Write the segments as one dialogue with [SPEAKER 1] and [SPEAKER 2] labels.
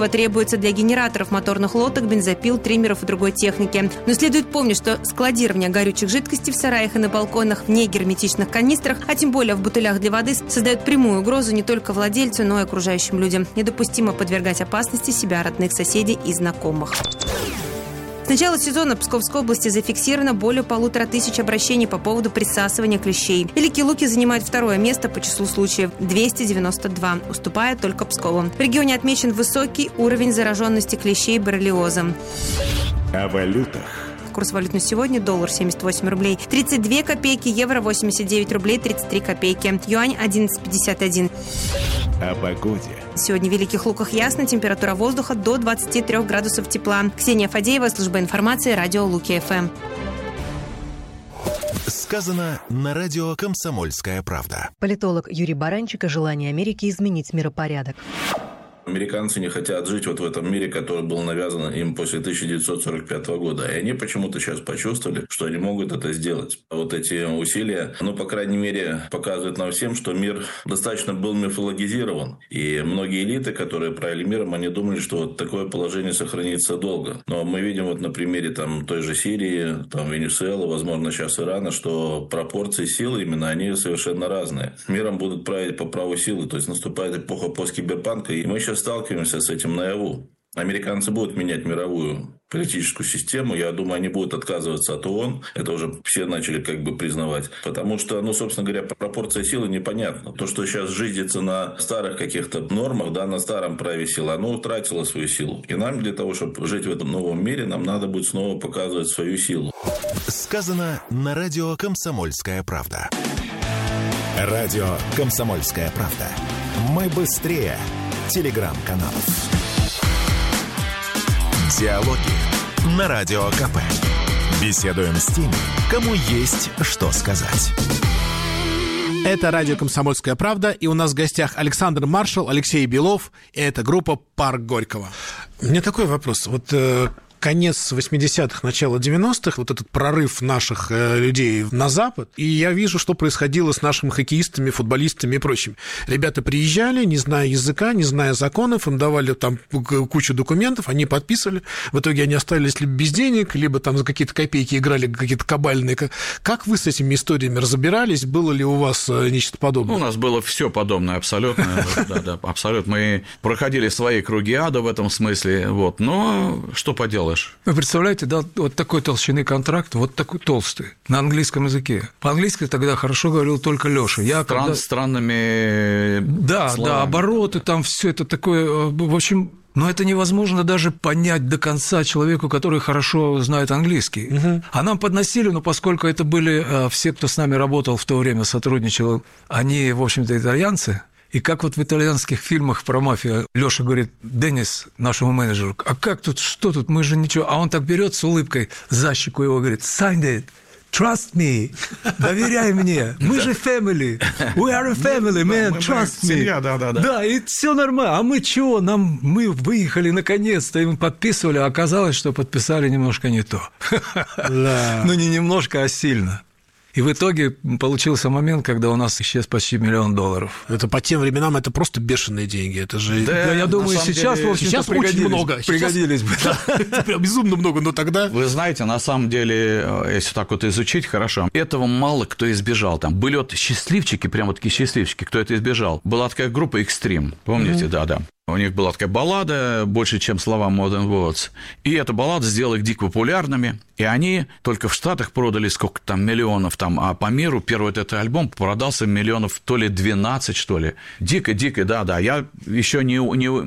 [SPEAKER 1] Топлива требуется для генераторов моторных лодок, бензопил, триммеров и другой техники. Но следует помнить, что складирование горючих жидкостей в сараях и на балконах в негерметичных канистрах, а тем более в бутылях для воды, создает прямую угрозу не только владельцу, но и окружающим людям. Недопустимо подвергать опасности себя, родных, соседей и знакомых. С начала сезона в Псковской области зафиксировано более 1500 обращений по поводу присасывания клещей. Великие Луки занимает второе место по числу случаев – 292, уступая только Пскову. В регионе отмечен высокий уровень зараженности клещей боррелиозом.
[SPEAKER 2] О валютах.
[SPEAKER 1] Курс валют на сегодня: доллар 78 рублей 32 копейки, евро 89 рублей 33 копейки, юань 11,51.
[SPEAKER 2] О погоде.
[SPEAKER 1] Сегодня в Великих Луках ясно, температура воздуха до 23 градусов тепла. Ксения Фадеева, служба информации, радио Луки-ФМ.
[SPEAKER 3] Сказано на радио «Комсомольская правда».
[SPEAKER 4] Политолог Юрий Баранчик о желании Америки изменить миропорядок.
[SPEAKER 5] Американцы не хотят жить вот в этом мире, который был навязан им после 1945 года. И они почему-то сейчас почувствовали, что они могут это сделать. Вот эти усилия, по крайней мере, показывают нам всем, что мир достаточно был мифологизирован. И многие элиты, которые правили миром, они думали, что вот такое положение сохранится долго. Но мы видим вот на примере той же Сирии, Венесуэлы, возможно, сейчас Ирана, что пропорции силы именно, они совершенно разные. Миром будут править по праву силы. То есть наступает эпоха посткиберпанка, и мы сейчас сталкиваемся с этим наяву. Американцы будут менять мировую политическую систему. Я думаю, они будут отказываться от ООН. Это уже все начали признавать. Потому что, собственно говоря, пропорция силы непонятна. То, что сейчас жизнится на старых каких-то нормах, на старом праве силы, оно утратило свою силу. И нам для того, чтобы жить в этом новом мире, нам надо будет снова показывать свою силу.
[SPEAKER 3] Сказано на радио «Комсомольская правда». Радио «Комсомольская правда». Мы быстрее телеграм-каналов. Диалоги на Радио КП. Беседуем с теми, кому есть что сказать.
[SPEAKER 6] Это радио «Комсомольская правда», и у нас в гостях Александр Маршал, Алексей Белов, и это группа «Парк Горького». У меня такой вопрос. Конец 80-х, начало 90-х, вот этот прорыв наших людей на Запад, и я вижу, что происходило с нашими хоккеистами, футболистами и прочими. Ребята приезжали, не зная языка, не зная законов, им давали кучу документов, они подписывали, в итоге они остались либо без денег, либо за какие-то копейки играли какие-то кабальные. Как вы с этими историями разбирались? Было ли у вас нечто подобное?
[SPEAKER 7] У нас было все подобное, абсолютно. Да, абсолютно. Мы проходили свои круги ада в этом смысле, но что поделать?
[SPEAKER 8] Вы представляете, вот такой толщины контракт, вот такой толстый, на английском языке. По-английски тогда хорошо говорил только Лёша.
[SPEAKER 7] Странными словами.
[SPEAKER 8] Обороты, все это такое, в общем... Но это невозможно даже понять до конца человеку, который хорошо знает английский. Угу. А нам подносили, поскольку это были все, кто с нами работал в то время, сотрудничал, они, в общем-то, итальянцы. И как в итальянских фильмах про мафию Лёша говорит: Денис, нашему менеджеру, а как тут, что тут, мы же ничего. А он так берет с улыбкой за щеку его, говорит: sign it, trust me, доверяй мне, мы же family, we are a family, man, trust me.
[SPEAKER 7] Семья, да.
[SPEAKER 8] Да, и все нормально. А мы чего? Мы выехали наконец-то, и мы подписывали, а оказалось, что подписали немножко не то. Ну, не немножко, а сильно. И в итоге получился момент, когда у нас исчез почти $1 миллион.
[SPEAKER 6] Это по тем временам это просто бешеные деньги. Это же...
[SPEAKER 8] Да, я думаю, сейчас
[SPEAKER 6] очень много.
[SPEAKER 8] Пригодились бы.
[SPEAKER 6] Прям безумно много, но тогда...
[SPEAKER 7] Вы знаете, на самом деле, если так изучить хорошо, этого мало кто избежал. Там были счастливчики, прям такие счастливчики, кто это избежал. Была такая группа «Экстрим», помните? Да. У них была такая баллада, больше, чем слова Modern Words. И эта баллада сделала их дико популярными. И они только в Штатах продали сколько там миллионов, а по миру первый этот альбом продался миллионов то ли 12, что ли. Дико, да. Мы еще не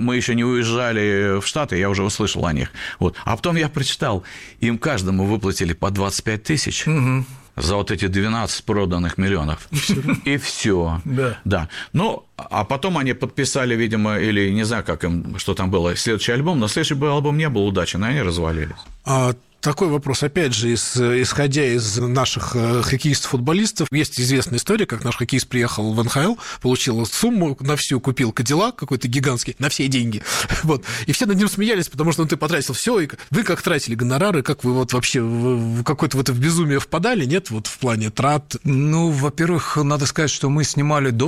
[SPEAKER 7] уезжали в Штаты, я уже услышал о них. А потом я прочитал, им каждому выплатили по 25 тысяч. Угу. За вот эти 12 проданных миллионов. И все. Да. А потом они подписали, видимо, или не знаю, что там было, следующий альбом, но следующий альбом не был удачен, и они развалились.
[SPEAKER 6] Такой вопрос, опять же, исходя из наших хоккеистов-футболистов. Есть известная история, как наш хоккеист приехал в НХЛ, получил сумму на всю, купил Кадиллак какой-то гигантский, на все деньги. И все над ним смеялись, потому что ты потратил все. И вы как тратили гонорары, как вы вообще в какое-то в безумие впадали, нет, в плане трат?
[SPEAKER 8] Во-первых, надо сказать, что мы снимали дом,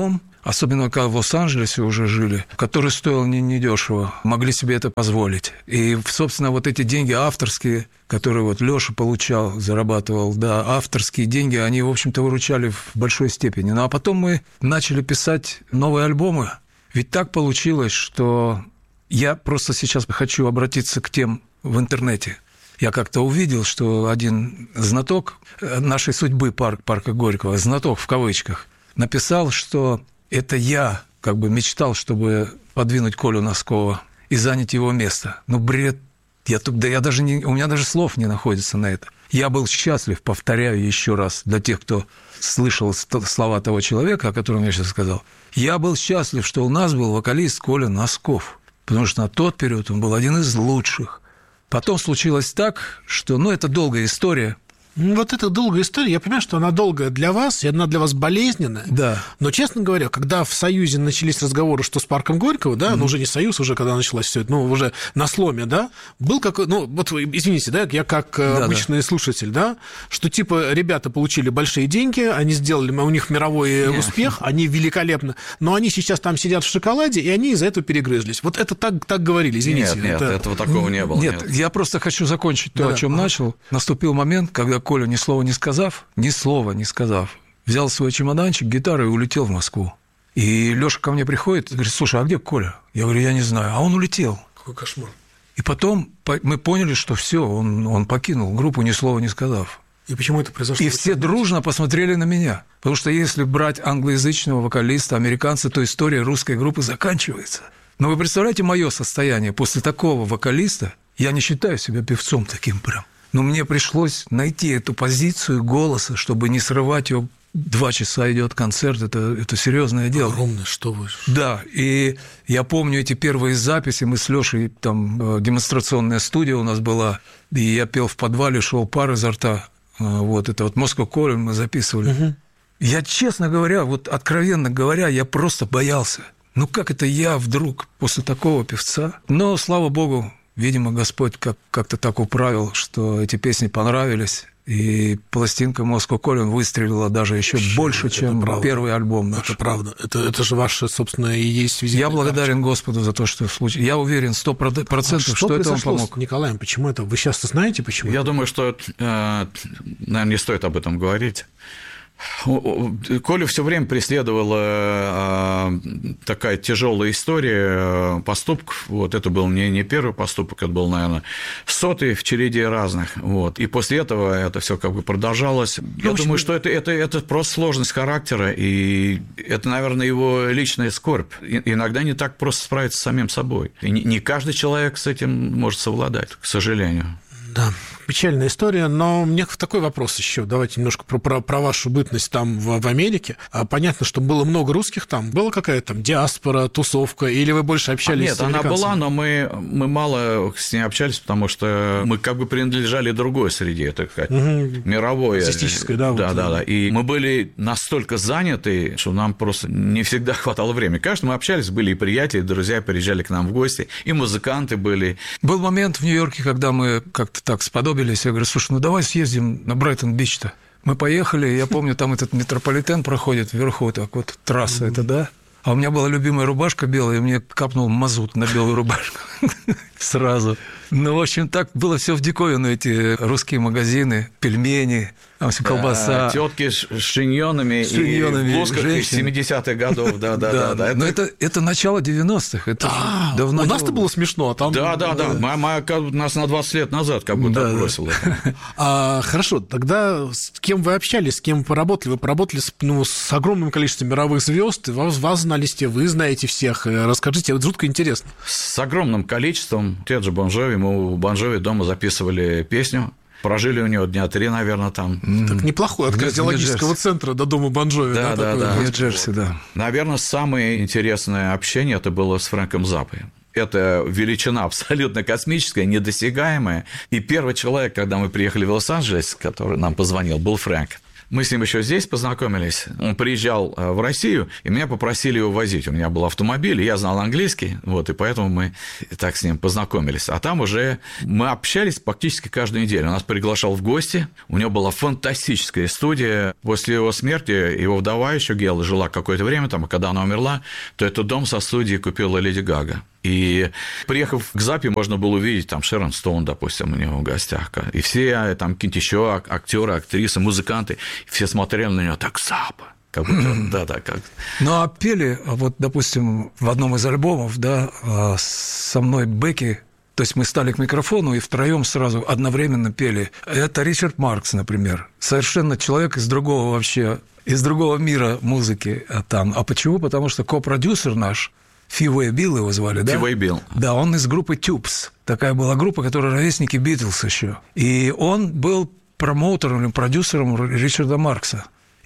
[SPEAKER 8] особенно когда в Лос-Анджелесе уже жили, который стоил недешево, могли себе это позволить. И, собственно, вот эти деньги авторские, которые вот Лёша получал, зарабатывал, да, авторские деньги, они, в общем-то, выручали в большой степени. Ну, а потом мы начали писать новые альбомы. Ведь так получилось, что я просто сейчас хочу обратиться к тем в интернете. Я как-то увидел, что один знаток нашей судьбы парка Горького, знаток в кавычках, написал, что это я как бы мечтал, чтобы подвинуть Колю Носкова и занять его место. Ну, бред. У меня даже слов не находится на это. Я был счастлив, повторяю еще раз, для тех, кто слышал слова того человека, о котором я сейчас сказал. Я был счастлив, что у нас был вокалист Коля Носков, потому что на тот период он был один из лучших. Потом случилось так, что, это долгая история.
[SPEAKER 6] Вот эта долгая история, я понимаю, что она долгая для вас, и она для вас болезненная.
[SPEAKER 8] Да.
[SPEAKER 6] Но, честно говоря, когда в Союзе начались разговоры, что с парком Горького, да, ну, уже не Союз, уже когда началось все это, уже на сломе, да, был какой, вот, извините, да, я как обычный слушатель, да, что, типа, ребята получили большие деньги, они сделали, у них мировой успех, они великолепно, но они сейчас там сидят в шоколаде, и они из-за этого перегрызлись. Вот это так говорили, извините.
[SPEAKER 7] Нет, этого такого не было.
[SPEAKER 8] Нет, я просто хочу закончить то, о чем начал. Наступил момент, когда Коля, ни слова не сказав, взял свой чемоданчик, гитару и улетел в Москву. И Лёша ко мне приходит и говорит: слушай, а где Коля? Я говорю: я не знаю. А он улетел.
[SPEAKER 6] Какой кошмар.
[SPEAKER 8] И потом мы поняли, что все, он покинул группу, ни слова не сказав.
[SPEAKER 6] И почему это произошло?
[SPEAKER 8] И все дружно посмотрели на меня. Потому что если брать англоязычного вокалиста, американца, то история русской группы заканчивается. Но вы представляете мое состояние после такого вокалиста? Я не считаю себя певцом таким прям. Но мне пришлось найти эту позицию голоса, чтобы не срывать его. 2 часа идет концерт, это серьезное дело.
[SPEAKER 6] Огромное, что вы.
[SPEAKER 8] Да, и я помню эти первые записи, мы с Лешей, там демонстрационная студия у нас была, и я пел в подвале, шел пар изо рта. Вот это вот Moscow Calling мы записывали. Угу. Я, честно говоря, вот откровенно говоря, я просто боялся. Ну как это я вдруг после такого певца? Но, слава богу, видимо, Господь как-то так управил, что эти песни понравились, и пластинка Moscow Calling выстрелила даже еще больше, чем первый альбом наш.
[SPEAKER 6] Это правда. Это же ваше, собственно, и есть визитная
[SPEAKER 8] Я благодарен Господу за то, что в случае... Я уверен 100%, что это он помог.
[SPEAKER 6] С Николаем, почему это? Вы сейчас знаете, почему?
[SPEAKER 7] Я думаю, что, наверное, не стоит об этом говорить. Колю все время преследовала такая тяжелая история поступков. Вот это был не первый поступок, это был, наверное, 100-й в череде разных. Вот. И после этого это все как бы продолжалось. Я думаю, что это просто сложность характера, и это, наверное, его личная скорбь. Иногда не так просто справиться с самим собой. И не каждый человек с этим может совладать, к сожалению.
[SPEAKER 6] Да, печальная история, но мне такой вопрос еще. Давайте немножко про вашу бытность там в Америке. Понятно, что было много русских там. Была какая-то там диаспора, тусовка, или вы больше общались с американцами?
[SPEAKER 7] Нет, она была, но мы мало с ней общались, потому что мы как бы принадлежали другой среде, так сказать, мировой.
[SPEAKER 6] Артистической, да.
[SPEAKER 7] Да. И мы были настолько заняты, что нам просто не всегда хватало времени. Конечно, мы общались, были и приятели, и друзья приезжали к нам в гости, и музыканты были.
[SPEAKER 8] Был момент в Нью-Йорке, когда мы как-то так сподобились. Я говорю: слушай, давай съездим на Брайтон-Бич-то. Мы поехали, я помню, там этот метрополитен проходит вверху, так вот трасса эта, да? А у меня была любимая рубашка белая, и мне капнул мазут на белую рубашку сразу. Ну, в общем, так было все в диковину, эти русские магазины, пельмени, там все колбаса.
[SPEAKER 7] Тетки с шиньонами и в блузках из 70-х годов, да.
[SPEAKER 8] Но это начало 90-х, это давно.
[SPEAKER 6] У нас-то было смешно, а там...
[SPEAKER 7] Да. Мама нас на 20 лет назад как будто бросила.
[SPEAKER 6] Хорошо, тогда с кем вы общались, с кем вы поработали? Вы поработали с огромным количеством мировых звезд, вас на листе, вы знаете всех. Расскажите, вот жутко интересно.
[SPEAKER 7] С огромным количеством. Тот же Бон Джови, мы у Бон Джови дома записывали песню. Прожили у него дня 3, наверное, там.
[SPEAKER 6] Так неплохой, от кардиологического центра до дома Бон Джови.
[SPEAKER 7] Да.
[SPEAKER 8] Нью-Джерси, да.
[SPEAKER 7] Наверное, самое интересное общение это было с Фрэнком Заппой. Это величина абсолютно космическая, недосягаемая. И первый человек, когда мы приехали в Лос-Анджелес, который нам позвонил, был Фрэнк. Мы с ним еще здесь познакомились. Он приезжал в Россию, и меня попросили его возить. У меня был автомобиль, и я знал английский, вот, и поэтому мы так с ним познакомились. А там уже мы общались практически каждую неделю. Он нас приглашал в гости. У него была фантастическая студия. После его смерти его вдова еще Гела жила какое-то время там, а когда она умерла, то этот дом со студией купила Леди Гага. И приехав к Заппе, можно было увидеть там Шерон Стоун, допустим, у него в гостях. И все там какие-то еще актеры, актрисы, музыканты, все смотрели на него так: Заппа. Как будто, да, как.
[SPEAKER 8] Ну, а пели, вот, допустим, в одном из альбомов, да, со мной Бекки, то есть мы стали к микрофону и втроем сразу одновременно пели. Это Ричард Маркс, например. Совершенно человек из другого вообще, из другого мира музыки там. А почему? Потому что ко-продюсер наш, Фивей Билл его звали, да?
[SPEAKER 7] Фивей Билл.
[SPEAKER 8] Да, он из группы Tubes. Такая была группа, которая ровесники Битлз еще. И он был промоутером или продюсером Ричарда Маркса.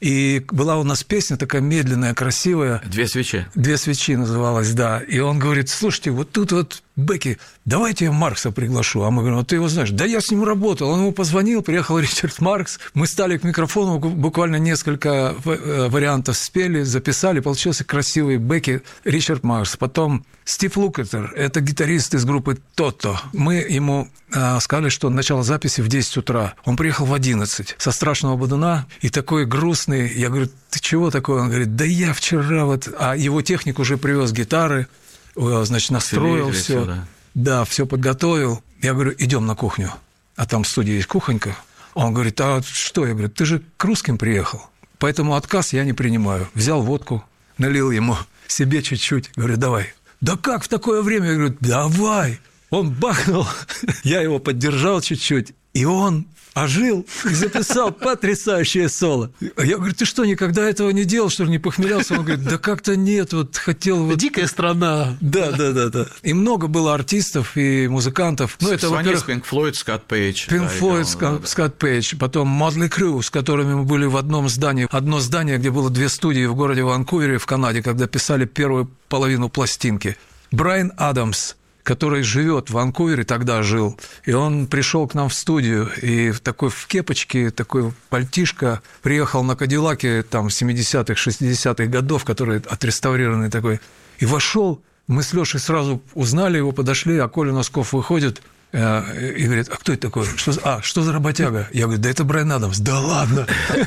[SPEAKER 8] И была у нас песня такая медленная, красивая.
[SPEAKER 7] «Две свечи».
[SPEAKER 8] «Две свечи» называлась, да. И он говорит: слушайте, вот тут вот, Бекки, давайте я Маркса приглашу. А мы говорим: ты его знаешь? Да я с ним работал. Он ему позвонил, приехал Ричард Маркс. Мы стали к микрофону, буквально несколько вариантов спели, записали. Получился красивый Бекки, Ричард Маркс. Потом Стив Лукатер, это гитарист из группы Тото. Мы ему сказали, что начало записи в 10 утра. Он приехал в 11 со Страшного Бодуна и такой грустный. Я говорю: ты чего такое? Он говорит: да я вчера вот... А его техник уже привез гитары, значит, настроил все. Да, все подготовил. Я говорю: идем на кухню. А там в студии есть кухонька. Он говорит: а что? Я говорю: ты же к русским приехал, поэтому отказ я не принимаю. Взял водку, налил ему, себе чуть-чуть. Говорю: давай. Да как в такое время? Я говорю: давай. Он бахнул, я его поддержал чуть-чуть, и он ожил и записал потрясающее соло. Я говорю: ты что, никогда этого не делал, что ли, не похмелялся? Он говорит: да как-то нет, вот хотел... Вот...
[SPEAKER 6] Дикая страна.
[SPEAKER 8] Да. И много было артистов и музыкантов. Ну, это, во-первых,
[SPEAKER 7] Pink Floyd, Скотт Пейдж.
[SPEAKER 8] Pink Floyd, Скотт Пейдж. Потом Motley Crue, с которыми мы были в одном здании. Одно здание, где было 2 студии в городе Ванкувере, в Канаде, когда писали первую половину пластинки. Брайан Адамс, который живет в Ванкувере, тогда жил, и он пришел к нам в студию, и в кепочке, такой пальтишко, приехал на Кадиллаке там 70-х, 60-х годов, который отреставрированный такой, и вошел. Мы с Лешей сразу узнали его, подошли, а Коля Носков выходит и говорит: а кто это такой? Что за работяга? Я говорю: да это Брайан Адамс. Да ладно.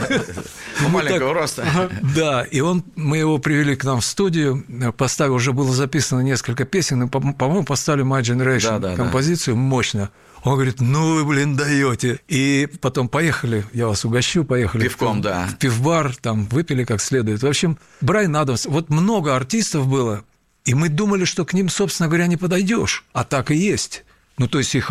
[SPEAKER 7] Маленького роста.
[SPEAKER 8] Да, и мы его привели к нам в студию, поставили, уже было записано несколько песен, и, по-моему, поставили My Generation композицию мощно. Он говорит: ну вы, даете. И потом поехали, я вас угощу, поехали.
[SPEAKER 7] Пивком, да.
[SPEAKER 8] В пивбар, там выпили как следует. В общем, Брайан Адамс, вот много артистов было, и мы думали, что к ним, собственно говоря, не подойдешь, а так и есть. Ну, то есть их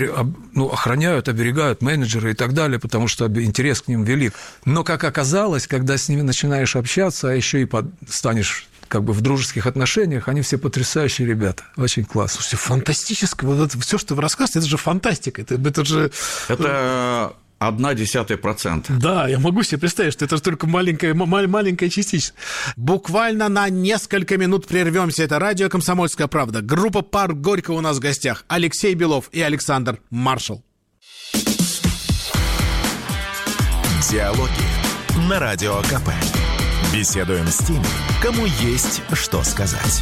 [SPEAKER 8] охраняют, оберегают менеджеры и так далее, потому что интерес к ним велик. Но, как оказалось, когда с ними начинаешь общаться, а еще и станешь как бы в дружеских отношениях, они все потрясающие ребята. Очень классно.
[SPEAKER 6] Слушайте, фантастическое. Вот это все, что вы рассказываете, это же фантастика. Это же...
[SPEAKER 7] Это 0,1%.
[SPEAKER 6] Да, я могу себе представить, что это только маленькая частичка. Буквально на несколько минут прервемся. Это радио «Комсомольская правда». Группа «Парк Горького» у нас в гостях. Алексей Белов и Александр Маршал.
[SPEAKER 3] Диалоги на Радио КП. Беседуем с теми, кому есть что сказать.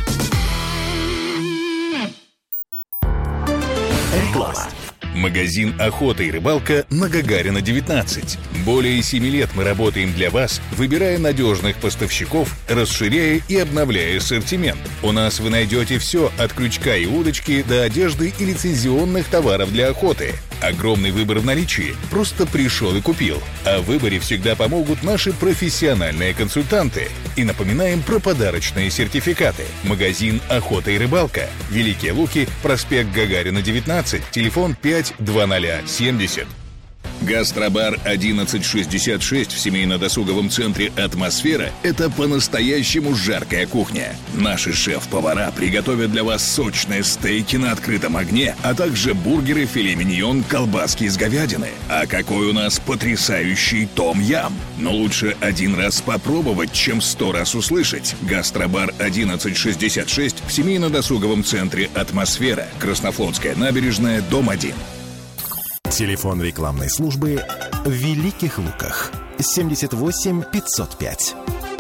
[SPEAKER 3] Реклама.
[SPEAKER 2] Магазин «Охота и рыбалка» на Гагарина, 19. Более 7 лет мы работаем для вас, выбирая надежных поставщиков, расширяя и обновляя ассортимент. У нас вы найдете все от крючка и удочки до одежды и лицензионных товаров для охоты. Огромный выбор в наличии. Просто пришел и купил. А в выборе всегда помогут наши профессиональные консультанты. И напоминаем про подарочные сертификаты. Магазин «Охота и рыбалка». Великие Луки, проспект Гагарина, 19, телефон 52070. Гастробар 1166 в семейно-досуговом центре «Атмосфера» – это по-настоящему жаркая кухня. Наши шеф-повара приготовят для вас сочные стейки на открытом огне, а также бургеры, филе миньон, колбаски из говядины. А какой у нас потрясающий том-ям! Но лучше один раз попробовать, чем 100 раз услышать. Гастробар 1166 в семейно-досуговом центре «Атмосфера», Краснофлотская набережная, дом 1.
[SPEAKER 3] Телефон рекламной службы в Великих Луках. 78 505.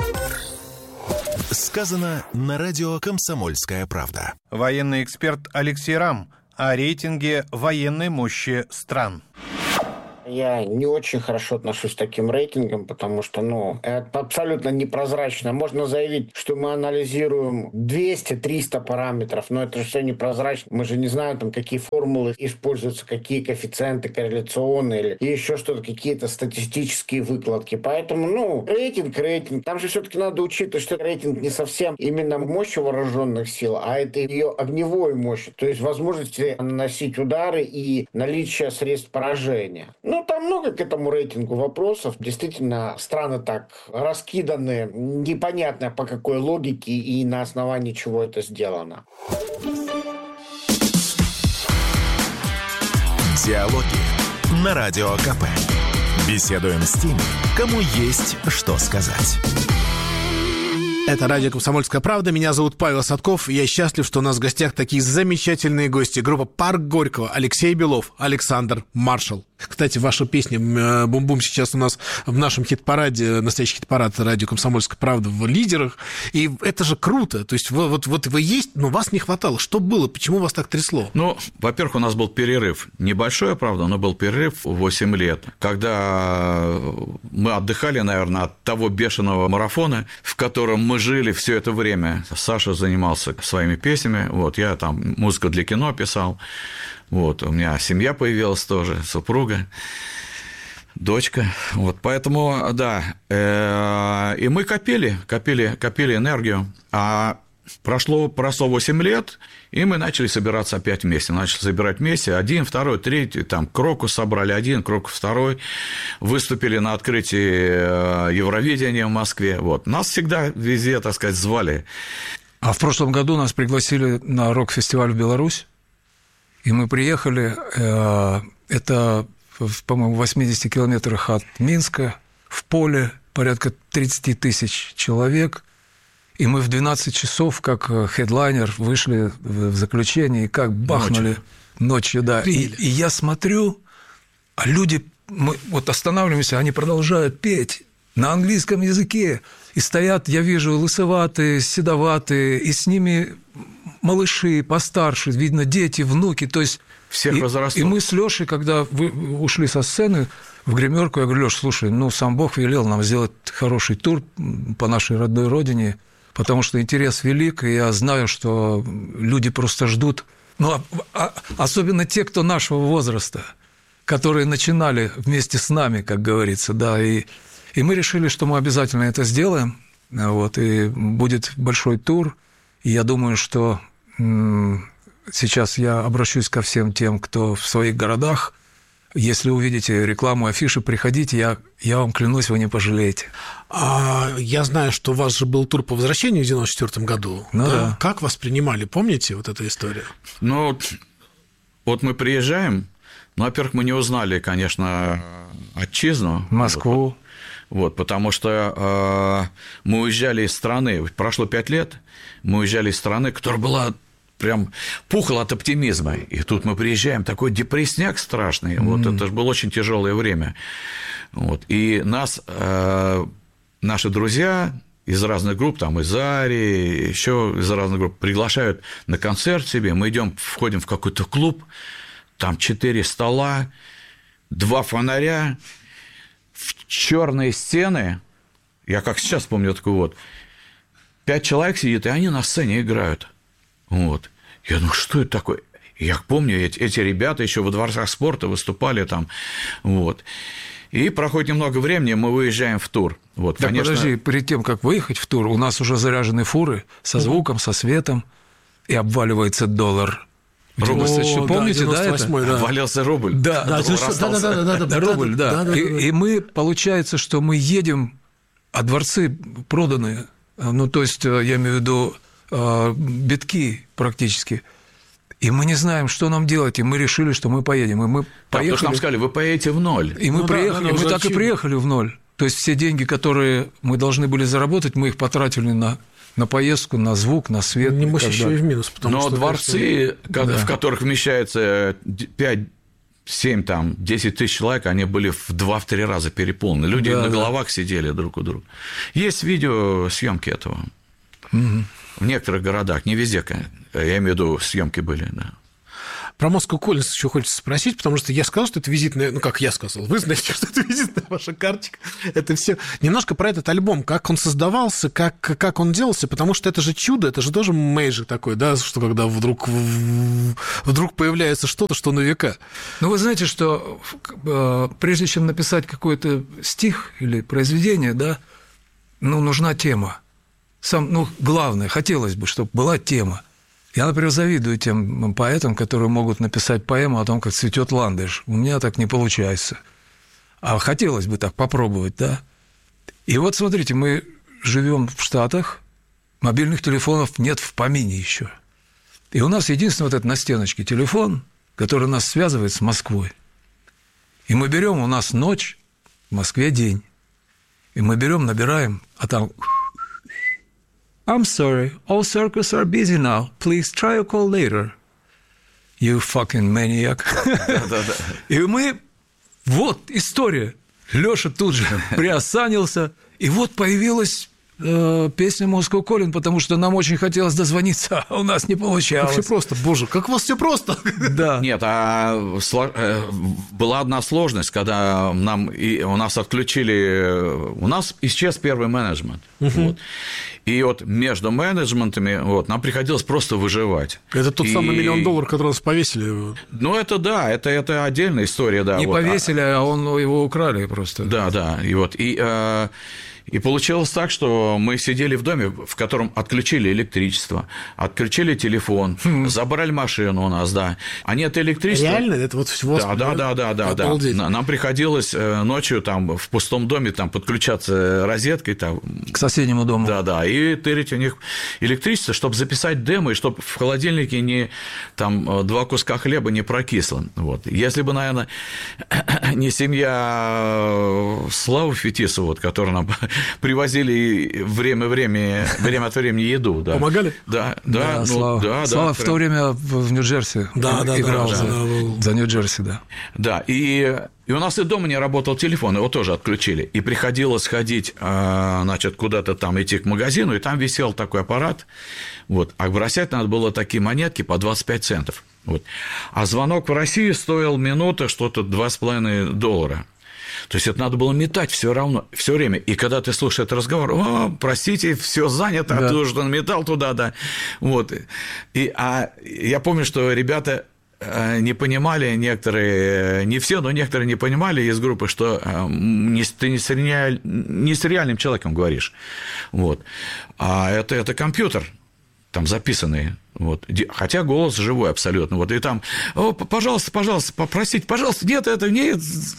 [SPEAKER 3] Сказано на радио «Комсомольская правда».
[SPEAKER 9] Военный эксперт Алексей Рам о рейтинге военной мощи стран.
[SPEAKER 10] Я не очень хорошо отношусь к таким рейтингам, потому что, это абсолютно непрозрачно. Можно заявить, что мы анализируем 200-300 параметров, но это же все непрозрачно. Мы же не знаем, какие формулы используются, какие коэффициенты корреляционные или еще что-то, какие-то статистические выкладки. Поэтому, рейтинг. Там же все-таки надо учитывать, что рейтинг не совсем именно мощь вооруженных сил, а это ее огневой мощь, то есть возможности наносить удары и наличие средств поражения. Там много к этому рейтингу вопросов. Действительно, страны так раскиданы, непонятно по какой логике и на основании чего это сделано.
[SPEAKER 3] Диалоги на Радио КП. Беседуем с теми, кому есть что сказать.
[SPEAKER 6] Это радио «Комсомольская правда». Меня зовут Павел Садков. Я счастлив, что у нас в гостях такие замечательные гости. Группа «Парк Горького», Алексей Белов, Александр Маршал. Кстати, ваша песня «Бум-бум» сейчас у нас в нашем хит-параде, настоящий хит-парад радио «Комсомольская правда» в лидерах. И это же круто. То есть вот вы есть, но вас не хватало. Что было? Почему вас так трясло?
[SPEAKER 7] Во-первых, у нас был перерыв. Небольшой, правда, но был перерыв 8 лет, когда мы отдыхали, наверное, от того бешеного марафона, в котором мы жили все это время. Саша занимался своими песнями, я там музыку для кино писал, у меня семья появилась тоже, супруга, дочка, поэтому, да, и мы копили энергию, а прошло 8 лет, и мы начали собираться опять вместе. Начали собирать вместе. 1, 2, 3, там Крокус собрали 1, Крокус 2. Выступили на открытии Евровидения в Москве. Нас всегда везде, так сказать, звали.
[SPEAKER 8] А в прошлом году нас пригласили на рок-фестиваль в Беларусь, и мы приехали, это, по-моему, в 80 километрах от Минска, в поле, порядка 30 тысяч человек. И мы в 12 часов, как хедлайнер, вышли в заключение, и как бахнули ночью, да. И я смотрю, а люди, мы останавливаемся, они продолжают петь на английском языке. И стоят, я вижу, лысоватые, седоватые, и с ними малыши постарше, видно, дети, внуки, то есть...
[SPEAKER 7] Всех возрастов.
[SPEAKER 8] И мы с Лёшей, когда ушли со сцены в гримерку, я говорю: Лёш, слушай, сам Бог велел нам сделать хороший тур по нашей родной родине, потому что интерес велик, и я знаю, что люди просто ждут, особенно те, кто нашего возраста, которые начинали вместе с нами, как говорится, да, и мы решили, что мы обязательно это сделаем, и будет большой тур, и я думаю, что сейчас я обращусь ко всем тем, кто в своих городах. Если увидите рекламу, афиши, приходите, я вам клянусь, вы не пожалеете.
[SPEAKER 6] Я знаю, что у вас же был тур по возвращению в 1994 году.
[SPEAKER 8] Да.
[SPEAKER 6] Как вас принимали? Помните эту историю?
[SPEAKER 7] Мы приезжаем, во-первых, мы не узнали, конечно, отчизну.
[SPEAKER 8] Москву.
[SPEAKER 7] Потому что мы уезжали из страны, прошло 5 лет, мы уезжали из страны, которая была... прям пухло от оптимизма. И тут мы приезжаем, такой депрессняк страшный. Это же было очень тяжелое время. И нас, наши друзья из разных групп, там из Ари, еще из разных групп, приглашают на концерт себе. Мы входим в какой-то клуб, там 4 стола, 2 фонаря, черные стены. Я как сейчас помню такой 5 человек сидит, и они на сцене играют. Я думаю, что это такое? Я помню, эти ребята еще во дворцах спорта выступали там, И проходит немного времени, мы выезжаем в тур.
[SPEAKER 8] Конечно... Подожди, перед тем, как выехать в тур, у нас уже заряжены фуры со звуком, со светом, и обваливается доллар.
[SPEAKER 7] Рубль,
[SPEAKER 8] помните, да, это?
[SPEAKER 7] Обвалился рубль.
[SPEAKER 8] Да, рубль, да. И мы, получается, что мы едем, а дворцы проданы, то есть, я имею в виду, битки практически. И мы не знаем, что нам делать, и мы решили, что мы поедем. И мы поехали.
[SPEAKER 7] Потому что нам сказали, вы поедете в ноль.
[SPEAKER 8] И мы приехали, мы так и приехали в ноль. То есть все деньги, которые мы должны были заработать, мы их потратили на поездку, на звук, на свет.
[SPEAKER 6] Небось еще и в минус.
[SPEAKER 7] Но дворцы, в которых вмещается 10 тысяч человек, они были в 2-3 раза переполнены. Люди на головах сидели друг у друга. Есть видеосъемки этого. В некоторых городах, не везде, я имею в виду, съемки были, да.
[SPEAKER 6] Про Moscow Calling еще хочется спросить, потому что я сказал, что это визитная... Ну, как я сказал, вы знаете, что это визитная ваша карточка. Это все. Немножко про этот альбом, как он создавался, как он делался, потому что это же чудо, это же тоже мейджор такой, да, что когда вдруг появляется что-то, что на века.
[SPEAKER 8] Ну, вы знаете, что прежде чем написать какой-то стих или произведение, да, нужна тема. Главное, хотелось бы, чтобы была тема. Я, например, завидую тем поэтам, которые могут написать поэму о том, как цветет ландыш. У меня так не получается. А хотелось бы так попробовать, да? И вот смотрите, мы живем в Штатах, мобильных телефонов нет в помине еще. И у нас единственный вот этот на стеночке телефон, который нас связывает с Москвой. И мы берем, у нас ночь, в Москве день. И мы берем, набираем, а там... I'm sorry, all circles are busy now. Please try a call later. You fucking maniac. И мы... Вот история. Лёша тут же приосанился. И вот появилась песня Moscow Calling, потому что нам очень хотелось дозвониться, а у нас не получалось.
[SPEAKER 6] Как все просто, боже, как у вас все просто.
[SPEAKER 8] Да.
[SPEAKER 7] Нет, была одна сложность, когда у нас отключили, у нас исчез первый менеджмент. Вот. И вот между менеджментами нам приходилось просто выживать.
[SPEAKER 6] Это тот самый $1 миллион, который нас повесили.
[SPEAKER 7] Ну, это да, это отдельная история, да.
[SPEAKER 8] Не повесили, а его украли просто.
[SPEAKER 7] Да, и получилось так, что мы сидели в доме, в котором отключили электричество, отключили телефон, забрали машину у нас, да. А нет электричества.
[SPEAKER 6] Реально? Это вот всего?
[SPEAKER 7] Да. Нам приходилось ночью там в пустом доме там подключаться розеткой там
[SPEAKER 8] к соседнему дому.
[SPEAKER 7] Да, и тырить у них электричество, чтобы записать демо, и чтобы в холодильнике там 2 куска хлеба не прокисло. Вот. Если бы, наверное, не семья Славы Фетисова, которая нам привозили время от времени еду. Да.
[SPEAKER 6] Помогали?
[SPEAKER 7] Да.
[SPEAKER 8] Слава в то время в Нью-Джерси играл за Нью-Джерси, да.
[SPEAKER 7] Да, и у нас и дома не работал телефон, его тоже отключили. И приходилось ходить, куда-то там идти к магазину, и там висел такой аппарат. Вот. А бросать надо было такие монетки по 25 центов. Вот. А звонок в Россию стоил минута что-то $2,5. То есть это надо было метать все время. И когда ты слушаешь этот разговор, простите, все занято, а ты уже метал туда, да. Вот. Я помню, что ребята не понимали, некоторые, не все, но некоторые не понимали из группы, что ты не с реальным человеком говоришь. Вот. А это компьютер. Там записанные, вот, хотя голос живой абсолютно, вот, и там, пожалуйста, попросите, пожалуйста, нет, это нет,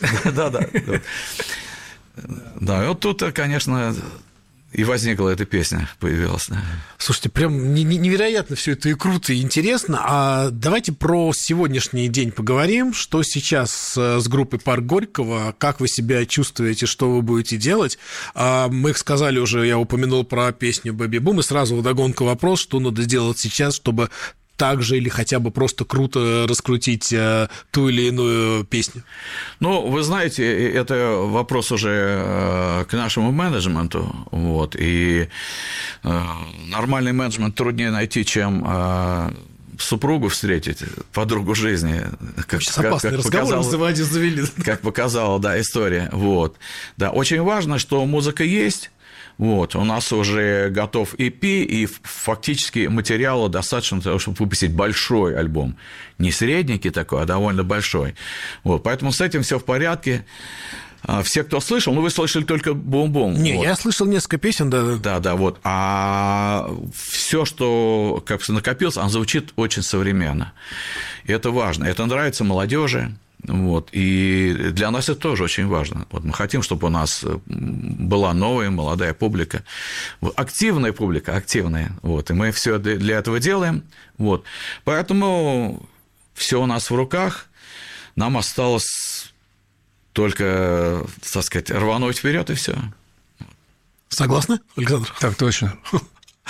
[SPEAKER 7] да, и вот тут, конечно, и возникла эта песня, появилась. Да.
[SPEAKER 6] Слушайте, прям невероятно все это и круто, и интересно. А давайте про сегодняшний день поговорим. Что сейчас с группой «Парк Горького», как вы себя чувствуете, что вы будете делать? Мы сказали уже, я упомянул про песню «Бэби Бум», и сразу вдогонку вопрос, что надо сделать сейчас, чтобы так же или хотя бы просто круто раскрутить ту или иную песню?
[SPEAKER 7] Ну, вы знаете, это вопрос уже к нашему менеджменту, вот, и нормальный менеджмент труднее найти, чем супругу встретить, подругу жизни.
[SPEAKER 6] Сейчас опасный разговор завели.
[SPEAKER 7] Как показала, да, история. Вот. Да, очень важно, что музыка есть. Вот, у нас уже готов EP, и фактически материала достаточно для того, чтобы выпустить большой альбом. Не средненький такой, а довольно большой. Вот, поэтому с этим все в порядке. Все, кто слышал, вы слышали только «Бум-бум».
[SPEAKER 6] Не,
[SPEAKER 7] вот.
[SPEAKER 6] Я слышал несколько песен, да.
[SPEAKER 7] Да, вот. А все, что как накопилось, оно звучит очень современно. И это важно. Это нравится молодежи. Вот, и для нас это тоже очень важно. Вот мы хотим, чтобы у нас была новая молодая публика, активная публика, активная. Вот, и мы все для этого делаем. Вот. Поэтому все у нас в руках. Нам осталось только, так сказать, рвануть вперед и все.
[SPEAKER 6] Согласны, Александр?
[SPEAKER 8] Так точно.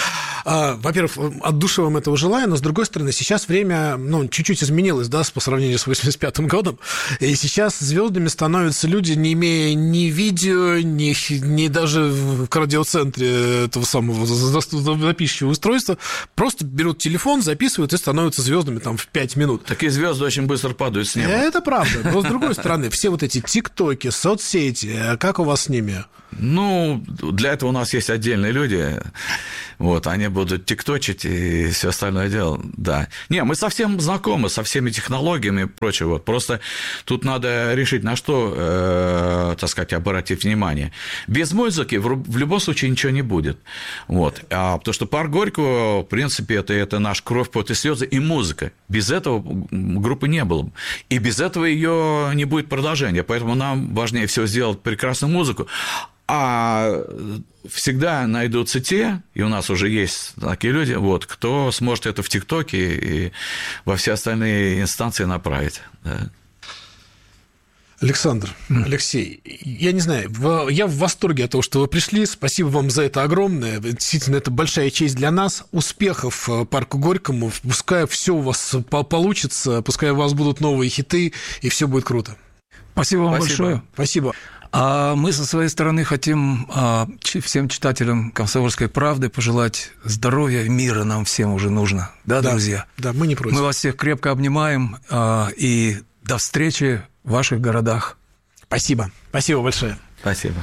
[SPEAKER 6] Во-первых, от души вам этого желаю, но, с другой стороны, сейчас время, чуть-чуть изменилось, да, по сравнению с 85-м годом, и сейчас звездами становятся люди, не имея ни видео, ни даже в кардиоцентре этого самого записывающего устройства, просто берут телефон, записывают и становятся звездами там в 5 минут.
[SPEAKER 7] Такие звезды очень быстро падают с неба. Это
[SPEAKER 6] правда. Но, с другой стороны, все вот эти тиктоки, соцсети, как у вас с ними?
[SPEAKER 7] Для этого у нас есть отдельные люди. Они будут тикточить и все остальное дело. Да. Мы совсем знакомы со всеми технологиями и прочее. Просто тут надо решить, на что, обратить внимание. Без музыки в любом случае ничего не будет. Потому что парк Горького, в принципе, это наш кровь, пот и слезы и музыка. Без этого группы не было бы. И без этого ее не будет продолжения. Поэтому нам важнее всего сделать прекрасную музыку. А всегда найдутся те, и у нас уже есть такие люди, кто сможет это в ТикТоке и во все остальные инстанции направить. Да.
[SPEAKER 6] Александр, Алексей, я не знаю, я в восторге от того, что вы пришли. Спасибо вам за это огромное. Действительно, это большая честь для нас. Успехов парку Горькому. Пускай все у вас получится, пускай у вас будут новые хиты, и все будет круто.
[SPEAKER 8] Спасибо вам большое.
[SPEAKER 6] Спасибо.
[SPEAKER 8] А мы со своей стороны хотим всем читателям «Комсомольской правды» пожелать здоровья и мира нам всем уже нужно. Да, друзья?
[SPEAKER 6] Да, мы не против.
[SPEAKER 8] Мы вас всех крепко обнимаем, и до встречи в ваших городах.
[SPEAKER 6] Спасибо. Спасибо большое.
[SPEAKER 7] Спасибо.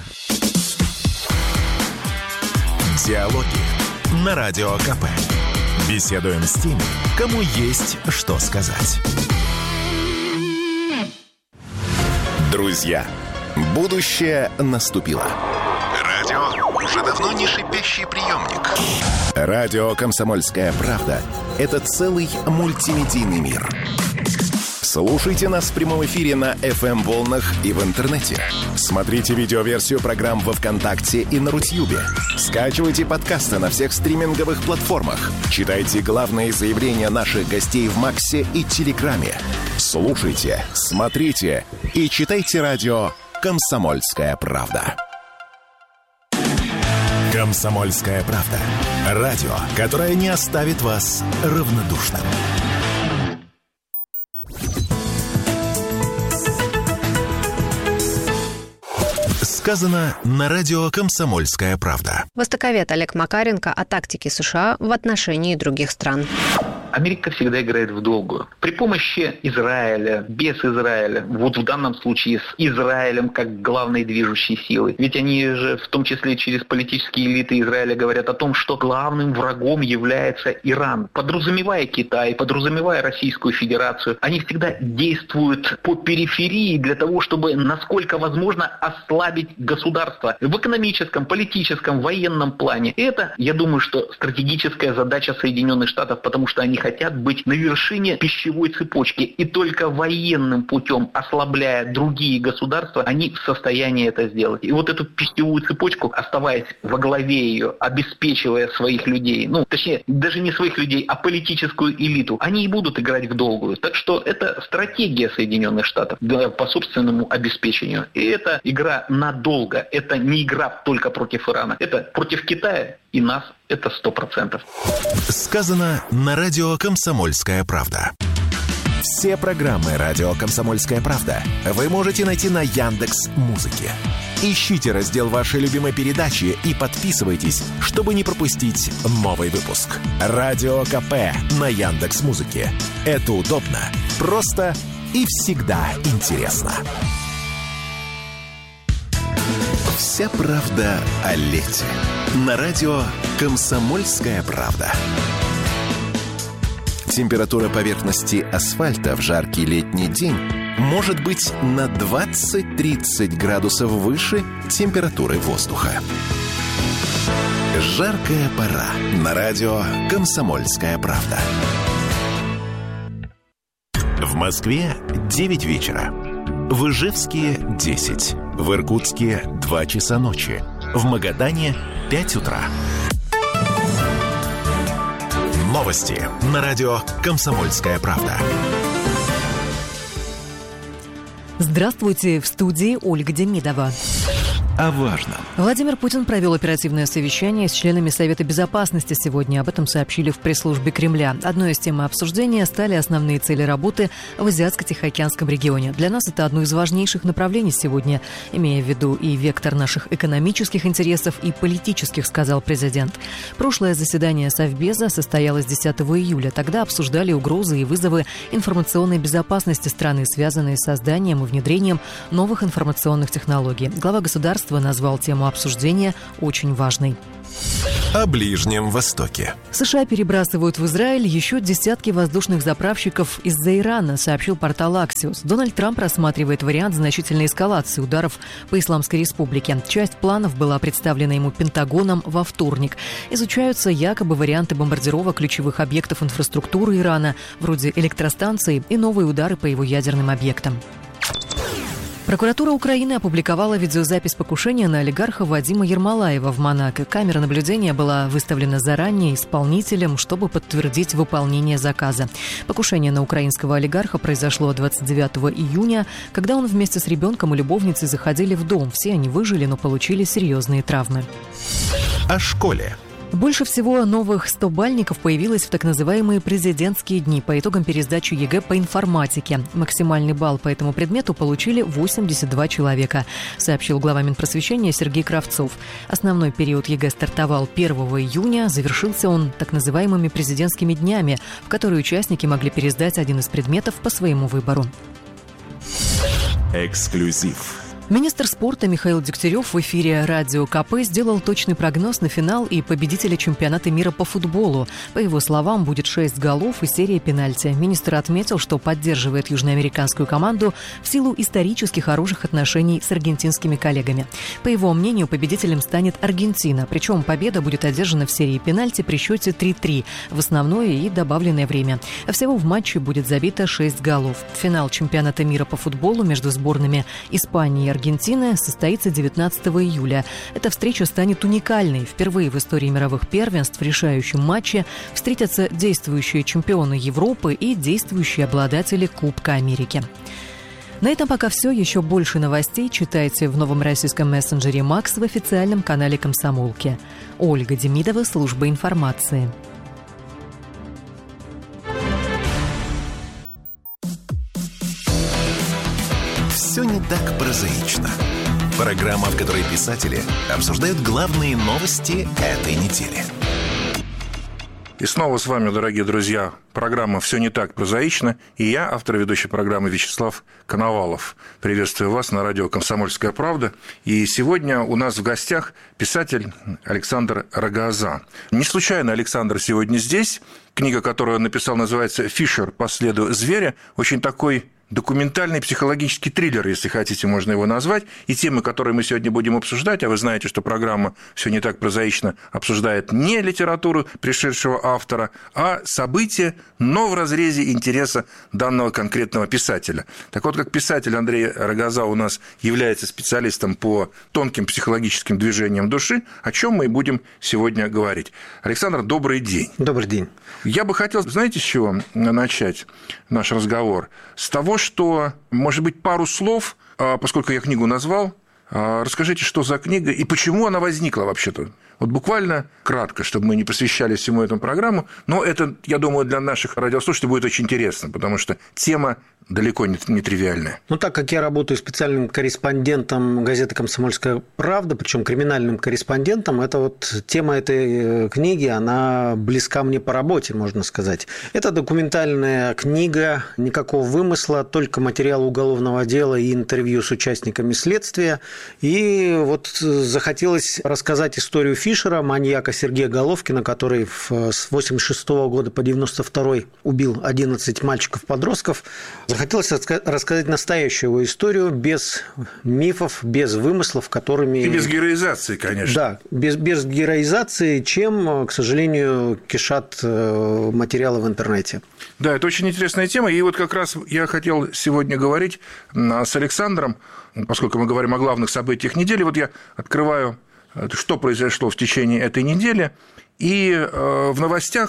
[SPEAKER 3] Диалоги на Радио КП. Беседуем с теми, кому есть что сказать. Друзья, будущее наступило. Радио уже давно не шипящий приемник. Радио «Комсомольская правда» — это целый мультимедийный мир. Слушайте нас в прямом эфире на FM-волнах и в интернете. Смотрите видеоверсию программ во ВКонтакте и на Рутьюбе. Скачивайте подкасты на всех стриминговых платформах. Читайте главные заявления наших гостей в Максе и Телеграме. Слушайте, смотрите и читайте радио «Комсомольская правда». «Комсомольская правда». Радио, которое не оставит вас равнодушным. Сказано на радио «Комсомольская правда».
[SPEAKER 11] Востоковед Олег Макаренко о тактике США в отношении других стран.
[SPEAKER 12] Америка всегда играет в долгую. При помощи Израиля, без Израиля, в данном случае с Израилем как главной движущей силой. Ведь они же, в том числе через политические элиты Израиля, говорят о том, что главным врагом является Иран. Подразумевая Китай, подразумевая Российскую Федерацию, они всегда действуют по периферии для того, чтобы, насколько возможно, ослабить государство в экономическом, политическом, военном плане. И это, я думаю, что стратегическая задача Соединенных Штатов, потому что они хотят быть на вершине пищевой цепочки. И только военным путем, ослабляя другие государства, они в состоянии это сделать. И вот эту пищевую цепочку, оставаясь во главе ее, обеспечивая своих людей, точнее, даже не своих людей, а политическую элиту, они и будут играть в долгую. Так что это стратегия Соединенных Штатов по собственному обеспечению. И это игра надолго. Это не игра только против Ирана. Это против Китая и нас. Это 100%.
[SPEAKER 3] Сказано на радио «Комсомольская правда». Все программы радио «Комсомольская правда» вы можете найти на Яндекс.Музыке. Ищите раздел вашей любимой передачи и подписывайтесь, чтобы не пропустить новый выпуск. Радио КП на Яндекс.Музыке. Это удобно, просто и всегда интересно. Вся правда о лете. На радио «Комсомольская правда». Температура поверхности асфальта в жаркий летний день может быть на 20-30 градусов выше температуры воздуха. Жаркая пора. На радио «Комсомольская правда». В Москве 9 вечера. В Ижевске 10. В Иркутске 2 часа ночи. В Магадане 5 утра. Новости на радио «Комсомольская правда».
[SPEAKER 4] Здравствуйте, в студии Ольга Демидова.
[SPEAKER 3] о важном.
[SPEAKER 4] Владимир Путин провел оперативное совещание с членами Совета Безопасности сегодня. Об этом сообщили в пресс-службе Кремля. Одной из тем обсуждения стали основные цели работы в Азиатско-Тихоокеанском регионе. Для нас это одно из важнейших направлений сегодня, имея в виду и вектор наших экономических интересов, и политических, сказал президент. Прошлое заседание Совбеза состоялось 10 июля. Тогда обсуждали угрозы и вызовы информационной безопасности страны, связанные с созданием и внедрением новых информационных технологий. Глава государства назвал тему обсуждения очень важной.
[SPEAKER 3] О Ближнем Востоке.
[SPEAKER 4] США перебрасывают в Израиль еще десятки воздушных заправщиков из-за Ирана, сообщил портал Axios. Дональд Трамп рассматривает вариант значительной эскалации ударов по Исламской Республике. Часть планов была представлена ему Пентагоном во вторник. Изучаются якобы варианты бомбардировок ключевых объектов инфраструктуры Ирана, вроде электростанций, и новые удары по его ядерным объектам. Прокуратура Украины опубликовала видеозапись покушения на олигарха Вадима Ермолаева в Монако. Камера наблюдения была выставлена заранее исполнителем, чтобы подтвердить выполнение заказа. Покушение на украинского олигарха произошло 29 июня, когда он вместе с ребенком и любовницей заходили в дом. Все они выжили, но получили серьезные травмы.
[SPEAKER 3] О школе.
[SPEAKER 4] Больше всего новых 100-бальников появилось в так называемые президентские дни по итогам пересдачи ЕГЭ по информатике. Максимальный балл по этому предмету получили 82 человека, сообщил глава Минпросвещения Сергей Кравцов. Основной период ЕГЭ стартовал 1 июня, завершился он так называемыми президентскими днями, в которые участники могли пересдать один из предметов по своему выбору.
[SPEAKER 3] Эксклюзив.
[SPEAKER 4] Министр спорта Михаил Дегтярев в эфире радио КП сделал точный прогноз на финал и победителя чемпионата мира по футболу. По его словам, будет 6 голов и серия пенальти. Министр отметил, что поддерживает южноамериканскую команду в силу исторически хороших отношений с аргентинскими коллегами. По его мнению, победителем станет Аргентина. Причем победа будет одержана в серии пенальти при счете 3-3 в основное и добавленное время. Всего в матче будет забито 6 голов. Финал чемпионата мира по футболу между сборными Испании и Аргентины состоится 19 июля. Эта встреча станет уникальной. Впервые в истории мировых первенств в решающем матче встретятся действующие чемпионы Европы и действующие обладатели Кубка Америки. На этом пока все. Еще больше новостей читайте в новом российском мессенджере «Макс» в официальном канале «Комсомолки». Ольга Демидова, служба информации.
[SPEAKER 3] Все не так прозаично. Программа, в которой писатели обсуждают главные новости этой недели.
[SPEAKER 13] И снова с вами, дорогие друзья, программа «Все не так прозаично». И я, автор ведущей программы Вячеслав Коновалов. Приветствую вас на радио «Комсомольская правда». И сегодня у нас в гостях писатель Александр Рогоза. Не случайно Александр сегодня здесь. Книга, которую он написал, называется «Фишер. По следу зверя». Очень такой документальный психологический триллер, если хотите, можно его назвать. И темы, которые мы сегодня будем обсуждать, а вы знаете, что программа «Все не так прозаично» обсуждает не литературу пришедшего автора, а события, но в разрезе интереса данного конкретного писателя. Так вот, как писатель Андрей Рогоза у нас является специалистом по тонким психологическим движениям души, о чем мы и будем сегодня говорить. Александр, добрый день.
[SPEAKER 14] Добрый день.
[SPEAKER 13] Я бы хотел, знаете, с чего начать наш разговор? С того, что, может быть, пару слов, поскольку я книгу назвал, расскажите, что за книга и почему она возникла вообще-то. Вот буквально кратко, чтобы мы не посвящали всему этому программу, но это, я думаю, для наших радиослушателей будет очень интересно, потому что тема далеко не тривиальная.
[SPEAKER 14] Ну, так как я работаю специальным корреспондентом газеты «Комсомольская правда», причем криминальным корреспондентом, это вот тема этой книги, она близка мне по работе, можно сказать. Это документальная книга, никакого вымысла, только материал уголовного дела и интервью с участниками следствия. И вот захотелось рассказать историю Фишера, маньяка Сергея Головкина, который с 1986 года по 1992 убил 11 мальчиков-подростков. Захотелось рассказать настоящую его историю без мифов, без вымыслов, которыми...
[SPEAKER 13] И без героизации, конечно.
[SPEAKER 14] Да, без героизации, чем, к сожалению, кишат материалы в интернете.
[SPEAKER 13] Да, это очень интересная тема. И вот как раз я хотел сегодня говорить с Александром, поскольку мы говорим о главных событиях недели. Вот я открываю, что произошло в течение этой недели. И в новостях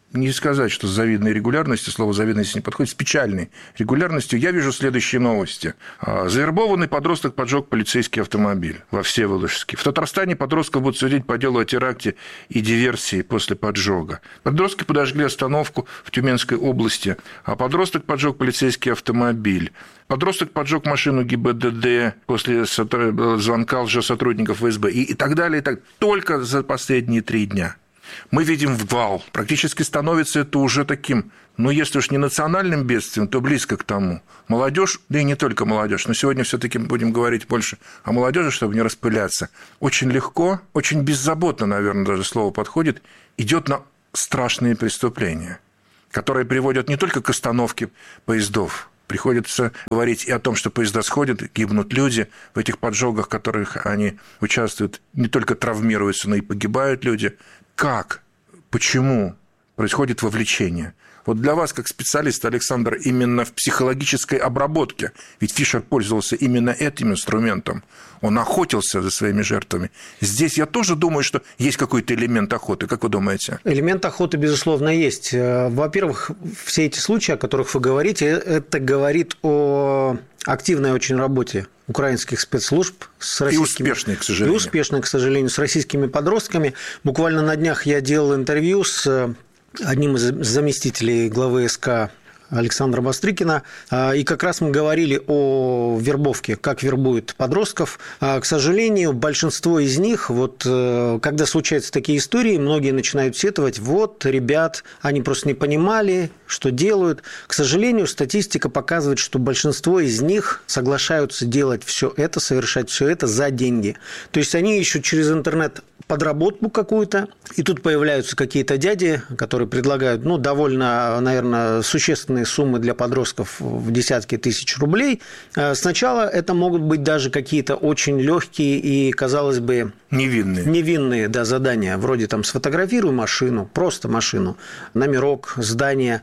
[SPEAKER 13] не сказать, что с завидной регулярностью, слово «завидность» не подходит, с печальной регулярностью я вижу следующие новости. Завербованный подросток поджег полицейский автомобиль во Всеволожске. В Татарстане подростков будут судить по делу о теракте и диверсии после поджога. Подростки подожгли остановку в Тюменской области, а подросток поджег полицейский автомобиль. Подросток поджег машину ГИБДД после звонка лжесотрудников ФСБ и так далее. И так. Только за последние 3 дня. Мы видим вал. Практически становится это уже таким, если уж не национальным бедствием, то близко к тому. Молодежь, да и не только молодежь, но сегодня все-таки будем говорить больше о молодежи, чтобы не распыляться. Очень легко, очень беззаботно, наверное, даже слово подходит, идет на страшные преступления, которые приводят не только к остановке поездов. Приходится говорить и о том, что поезда сходят, гибнут люди в этих поджогах, в которых они участвуют, не только травмируются, но и погибают люди. Как? Почему происходит вовлечение? Вот для вас, как специалиста, Александр, именно в психологической обработке, ведь Фишер пользовался именно этим инструментом, он охотился за своими жертвами. Здесь я тоже думаю, что есть какой-то элемент охоты. Как вы думаете?
[SPEAKER 14] Элемент охоты, безусловно, есть. Во-первых, все эти случаи, о которых вы говорите, это говорит о активной очень работе украинских спецслужб с российскими...
[SPEAKER 13] И успешной, к сожалению.
[SPEAKER 14] И успешной, к сожалению, с российскими подростками. Буквально на днях я делал интервью с одним из заместителей главы СК Александра Бастрыкина, и как раз мы говорили о вербовке, как вербуют подростков. К сожалению, большинство из них, когда случаются такие истории, многие начинают сетовать, ребят, они просто не понимали, что делают. К сожалению, статистика показывает, что большинство из них соглашаются делать все это, совершать все это за деньги. То есть они ищут через интернет подработку какую-то, и тут появляются какие-то дяди, которые предлагают, довольно, наверное, существенные суммы для подростков в десятки тысяч рублей. Сначала это могут быть даже какие-то очень легкие и, казалось бы, невинные задания, вроде сфотографируй машину, просто машину, номерок, здание.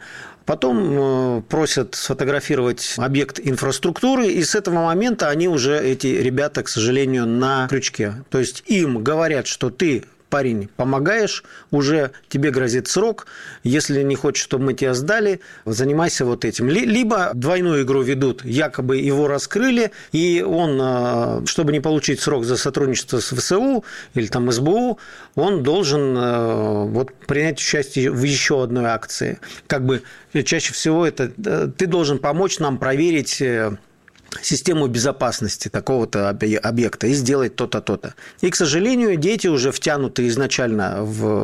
[SPEAKER 14] Потом просят сфотографировать объект инфраструктуры, и с этого момента они уже, эти ребята, к сожалению, на крючке. То есть им говорят, что ты, парень, помогаешь, уже тебе грозит срок, если не хочешь, чтобы мы тебя сдали, занимайся этим. Либо двойную игру ведут, якобы его раскрыли, и он, чтобы не получить срок за сотрудничество с ВСУ или СБУ, он должен принять участие в еще одной акции. Чаще всего это ты должен помочь нам проверить систему безопасности такого-то объекта и сделать то-то, то-то. И, к сожалению, дети уже втянуты изначально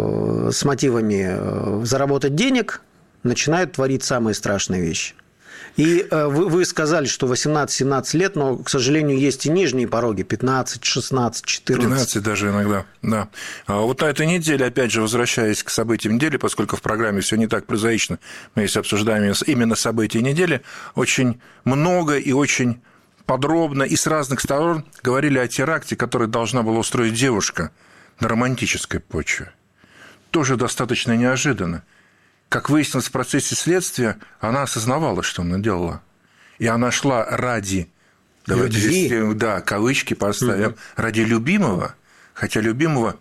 [SPEAKER 14] с мотивами заработать денег, начинают творить самые страшные вещи. И вы сказали, что 18-17 лет, но, к сожалению, есть и нижние пороги, 15, 16, 14.
[SPEAKER 13] 13 даже иногда, да. На этой неделе, опять же, возвращаясь к событиям недели, поскольку в программе все не так прозаично, мы здесь обсуждаем именно события недели, очень много и очень подробно и с разных сторон говорили о теракте, который должна была устроить девушка на романтической почве. Тоже достаточно неожиданно. Как выяснилось в процессе следствия, она осознавала, что она делала. И она шла ради, давайте здесь, кавычки поставим, ради любимого, хотя любимого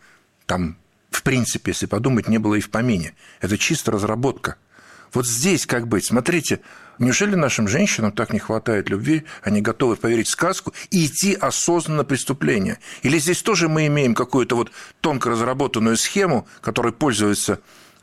[SPEAKER 13] в принципе, если подумать, не было и в помине. Это чисто разработка. Вот здесь как быть? Смотрите, неужели нашим женщинам так не хватает любви, они готовы поверить в сказку и идти осознанно на преступление? Или здесь тоже мы имеем какую-то тонко разработанную схему, которой пользуется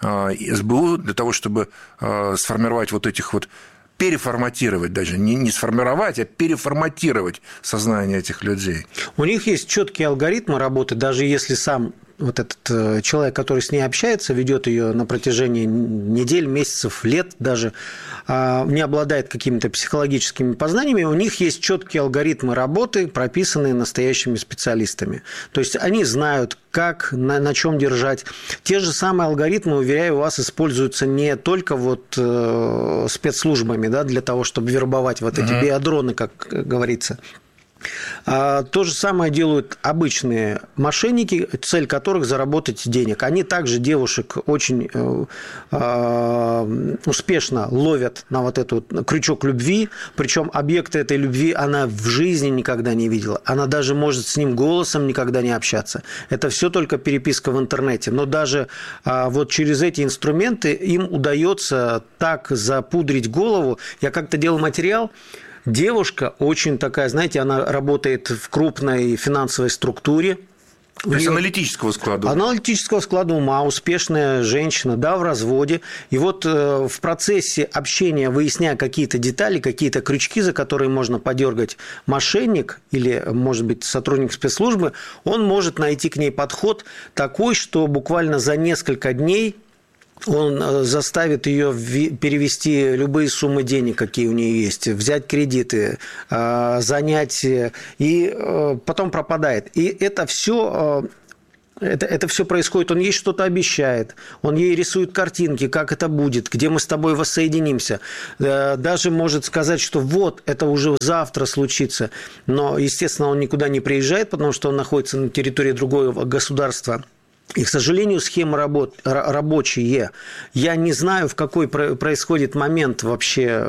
[SPEAKER 13] СБУ для того, чтобы сформировать переформатировать даже, не сформировать, а переформатировать сознание этих людей.
[SPEAKER 14] У них есть четкие алгоритмы работы, даже если сам этот человек, который с ней общается, ведет ее на протяжении недель, месяцев, лет даже, не обладает какими-то психологическими познаниями, у них есть четкие алгоритмы работы, прописанные настоящими специалистами. То есть они знают, как, на чем держать. Те же самые алгоритмы, уверяю вас, используются не только спецслужбами, для того, чтобы вербовать эти биодроны, как говорится. То же самое делают обычные мошенники, цель которых заработать денег. Они также девушек очень успешно ловят на вот этот крючок любви, причем объекта этой любви она в жизни никогда не видела. Она даже может с ним голосом никогда не общаться. Это все только переписка в интернете. Но даже вот через эти инструменты им удается так запудрить голову. Я как-то делал материал. Девушка очень такая, знаете, она работает в крупной финансовой структуре.
[SPEAKER 13] То есть аналитического склада.
[SPEAKER 14] Аналитического склада ума, успешная женщина, да, в разводе. И вот в процессе общения, выясняя какие-то детали, какие-то крючки, за которые можно подергать мошенник или, может быть, сотрудник спецслужбы, он может найти к ней подход такой, что буквально за несколько дней он заставит ее перевести любые суммы денег, какие у нее есть, взять кредиты, занять, и потом пропадает. И это все происходит, он ей что-то обещает, он ей рисует картинки, как это будет, где мы с тобой воссоединимся. Даже может сказать, что вот, это уже завтра случится. Но, естественно, он никуда не приезжает, потому что он находится на территории другого государства. И, к сожалению, схемы рабочие. Я не знаю, в какой происходит момент вообще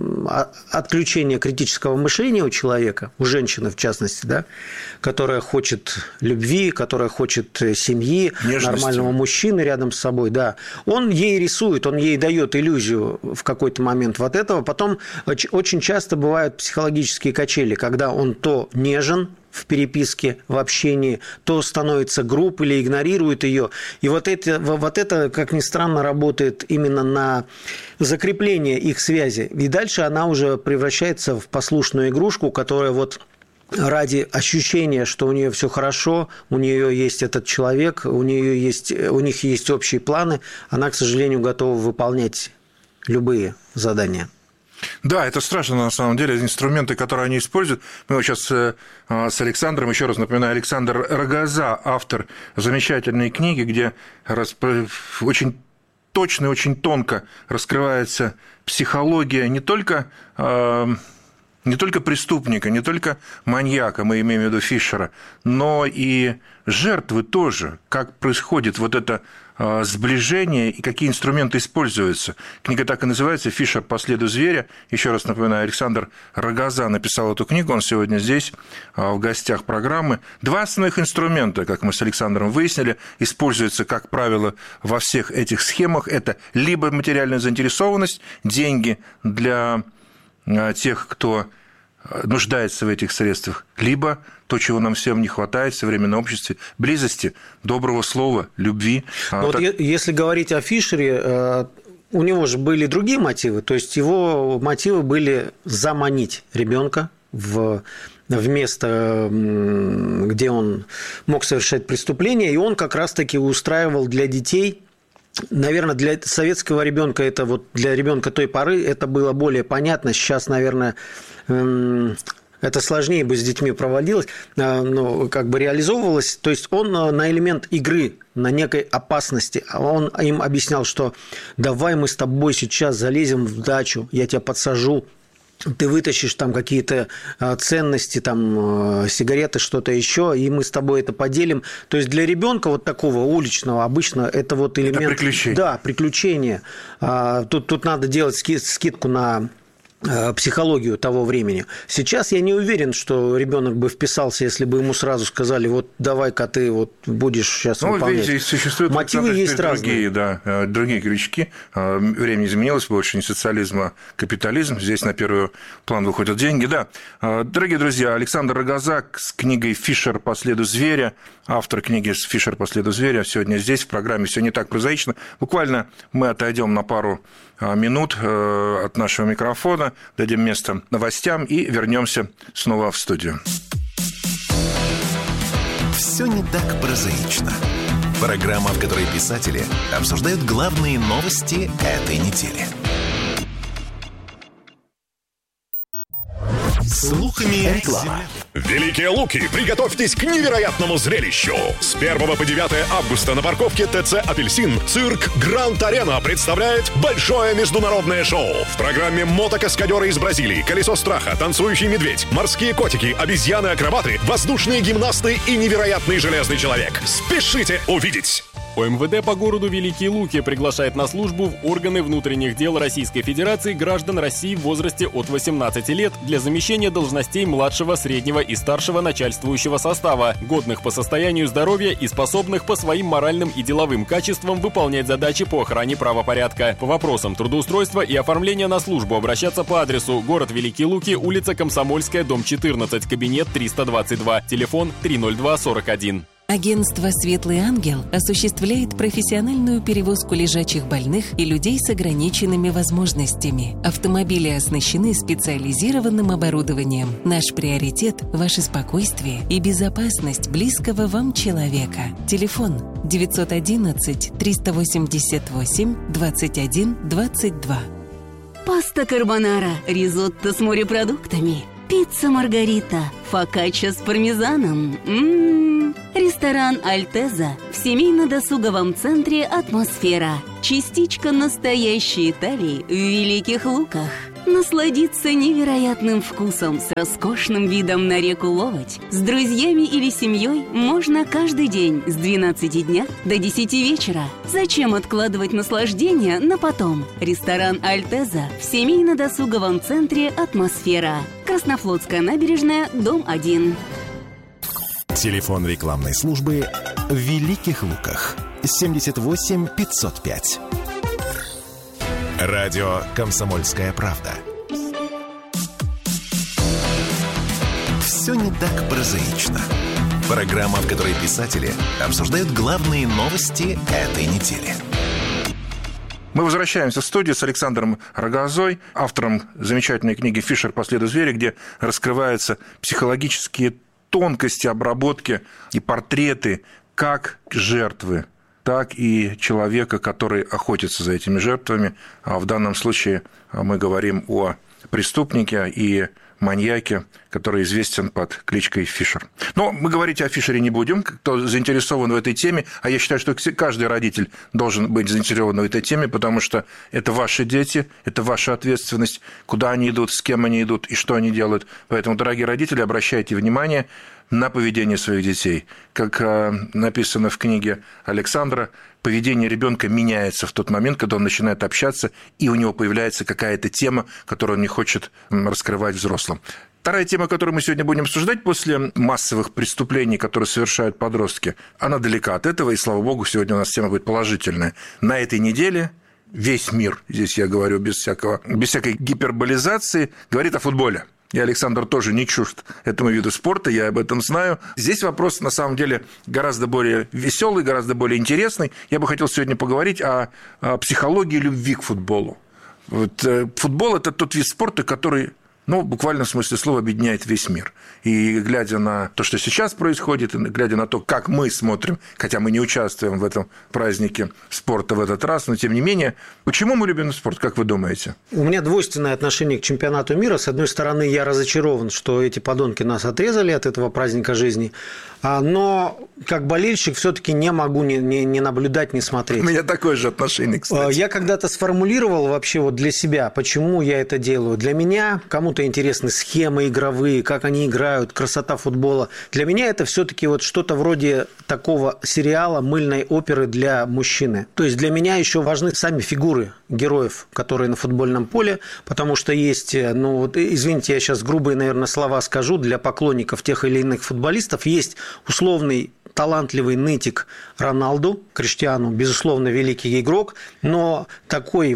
[SPEAKER 14] отключения критического мышления у человека, у женщины в частности, да, которая хочет любви, которая хочет семьи, нежности, нормального мужчины рядом с собой. Да. Он ей рисует, он ей дает иллюзию в какой-то момент вот этого. Потом очень часто бывают психологические качели, когда он то нежен в переписке, в общении, то становится груб или игнорирует ее. И вот это, как ни странно, работает именно на закрепление их связи. И дальше она уже превращается в послушную игрушку, которая вот ради ощущения, что у нее все хорошо, у нее есть этот человек, у них есть общие планы, она, к сожалению, готова выполнять любые задания.
[SPEAKER 13] Да, это страшно на самом деле, инструменты, которые они используют. Мы вот сейчас с Александром, еще раз напоминаю, Александр Рогоза, автор замечательной книги, где очень точно и очень тонко раскрывается психология не только преступника, не только маньяка, мы имеем в виду Фишера, но и жертвы тоже, как происходит вот это сближение и какие инструменты используются. Книга так и называется «Фишер по следу зверя». Еще раз напоминаю, Александр Рогоза написал эту книгу, он сегодня здесь, в гостях программы. Два основных инструмента, как мы с Александром выяснили, используются, как правило, во всех этих схемах. Это либо материальная заинтересованность, деньги для тех, кто нуждается в этих средствах, либо то, чего нам всем не хватает в современном обществе, близости, доброго слова, любви.
[SPEAKER 14] Вот если говорить о Фишере, у него же были другие мотивы, то есть его мотивы были заманить ребенка в место, где он мог совершать преступление, и он как раз-таки устраивал для детей. Наверное, для советского ребенка это вот для ребенка той поры это было более понятно. Сейчас, наверное, это сложнее бы с детьми проводилось, но как бы реализовывалось. То есть он на элемент игры, на некой опасности, он им объяснял, что давай мы с тобой сейчас залезем в дачу, я тебя подсажу. Ты вытащишь там какие-то ценности, там сигареты, что-то еще, и мы с тобой это поделим. То есть для ребенка вот такого уличного обычно это вот элемент. Это приключение. Да, приключение. Тут надо делать скидку на психологию того времени. Сейчас я не уверен, что ребенок бы вписался, если бы ему сразу сказали, вот давай-ка ты вот будешь сейчас выполнять.
[SPEAKER 13] Видите, существуют
[SPEAKER 14] мотивы есть разные.
[SPEAKER 13] Другие крючки. Время изменилось, больше не социализм, а капитализм. Здесь на первый план выходят деньги. Да. Дорогие друзья, Александр Рогоза с книгой «Фишер по следу зверя», автор книги «Фишер по следу зверя», сегодня здесь в программе «Все не так прозаично». Буквально мы отойдем на пару минут от нашего микрофона, дадим место новостям и вернемся снова в студию.
[SPEAKER 3] Все не так прозаично. Программа, в которой писатели обсуждают главные новости этой недели. Слухами реклама.
[SPEAKER 15] Великие Луки, приготовьтесь к невероятному зрелищу. С 1 по 9 августа на парковке ТЦ «Апельсин» цирк «Гранд Арена» представляет большое международное шоу. В программе мотокаскадеры из Бразилии, колесо страха, танцующий медведь, морские котики, обезьяны-акробаты, воздушные гимнасты и невероятный железный человек. Спешите увидеть!
[SPEAKER 16] ОМВД по городу Великие Луки приглашает на службу в органы внутренних дел Российской Федерации граждан России в возрасте от 18 лет для замещения должностей младшего, среднего и старшего начальствующего состава, годных по состоянию здоровья и способных по своим моральным и деловым качествам выполнять задачи по охране правопорядка. По вопросам трудоустройства и оформления на службу обращаться по адресу: город Великие Луки, улица Комсомольская, дом 14, кабинет 322, телефон 30241.
[SPEAKER 17] Агентство «Светлый ангел» осуществляет профессиональную перевозку лежачих больных и людей с ограниченными возможностями. Автомобили оснащены специализированным оборудованием. Наш приоритет – ваше спокойствие и безопасность близкого вам человека. Телефон 911-388-21-22.
[SPEAKER 18] Паста карбонара, ризотто с морепродуктами, пицца маргарита, фокачча с пармезаном. Ресторан «Альтеза» в семейно-досуговом центре «Атмосфера». Частичка настоящей Италии в Великих Луках. Насладиться невероятным вкусом с роскошным видом на реку Ловоть с друзьями или семьей можно каждый день с 12 дня до 10 вечера. Зачем откладывать наслаждение на потом? Ресторан «Альтеза» в семейно-досуговом центре «Атмосфера». Краснофлотская набережная, дом 1.
[SPEAKER 3] Телефон рекламной службы в Великих Луках 78 505. Радио «Комсомольская правда». Все не так прозаично. Программа, в которой писатели обсуждают главные новости этой недели.
[SPEAKER 13] Мы возвращаемся в студию с Александром Рогозой, автором замечательной книги «Фишер. По следу зверя», где раскрываются психологические тонкости обработки и портреты как жертвы, так и человека, который охотится за этими жертвами. А в данном случае мы говорим о преступнике и маньяке, который известен под кличкой Фишер. Но мы говорить о Фишере не будем, кто заинтересован в этой теме, а я считаю, что каждый родитель должен быть заинтересован в этой теме, потому что это ваши дети, это ваша ответственность, куда они идут, с кем они идут и что они делают. Поэтому, дорогие родители, обращайте внимание на поведение своих детей. Как написано в книге Александра, поведение ребенка меняется в тот момент, когда он начинает общаться, и у него появляется какая-то тема, которую он не хочет раскрывать взрослым. Вторая тема, которую мы сегодня будем обсуждать после массовых преступлений, которые совершают подростки, она далека от этого, и, слава богу, сегодня у нас тема будет положительная. На этой неделе весь мир, здесь я говорю без всякой гиперболизации, говорит о футболе. И Александр тоже не чужд этому виду спорта, я об этом знаю. Здесь вопрос, на самом деле, гораздо более веселый, гораздо более интересный. Я бы хотел сегодня поговорить о психологии любви к футболу. Футбол – это тот вид спорта, который, буквально в смысле слова, объединяет весь мир. И глядя на то, что сейчас происходит, и глядя на то, как мы смотрим, хотя мы не участвуем в этом празднике спорта в этот раз, но тем не менее, почему мы любим спорт, как вы думаете?
[SPEAKER 14] У меня двойственное отношение к чемпионату мира. С одной стороны, я разочарован, что эти подонки нас отрезали от этого праздника жизни, но как болельщик все-таки не могу не наблюдать, не смотреть.
[SPEAKER 13] У меня такое же отношение, кстати.
[SPEAKER 14] Я когда-то сформулировал вообще для себя, почему я это делаю. Для меня кому-то интересны схемы игровые, как они играют, красота футбола. Для меня это все-таки что-то вроде такого сериала, мыльной оперы для мужчины. То есть для меня еще важны сами фигуры героев, которые на футбольном поле, потому что есть, извините, я сейчас грубые, наверное, слова скажу, для поклонников тех или иных футболистов есть условный талантливый нытик Роналду, Криштиану, безусловно, великий игрок, но такой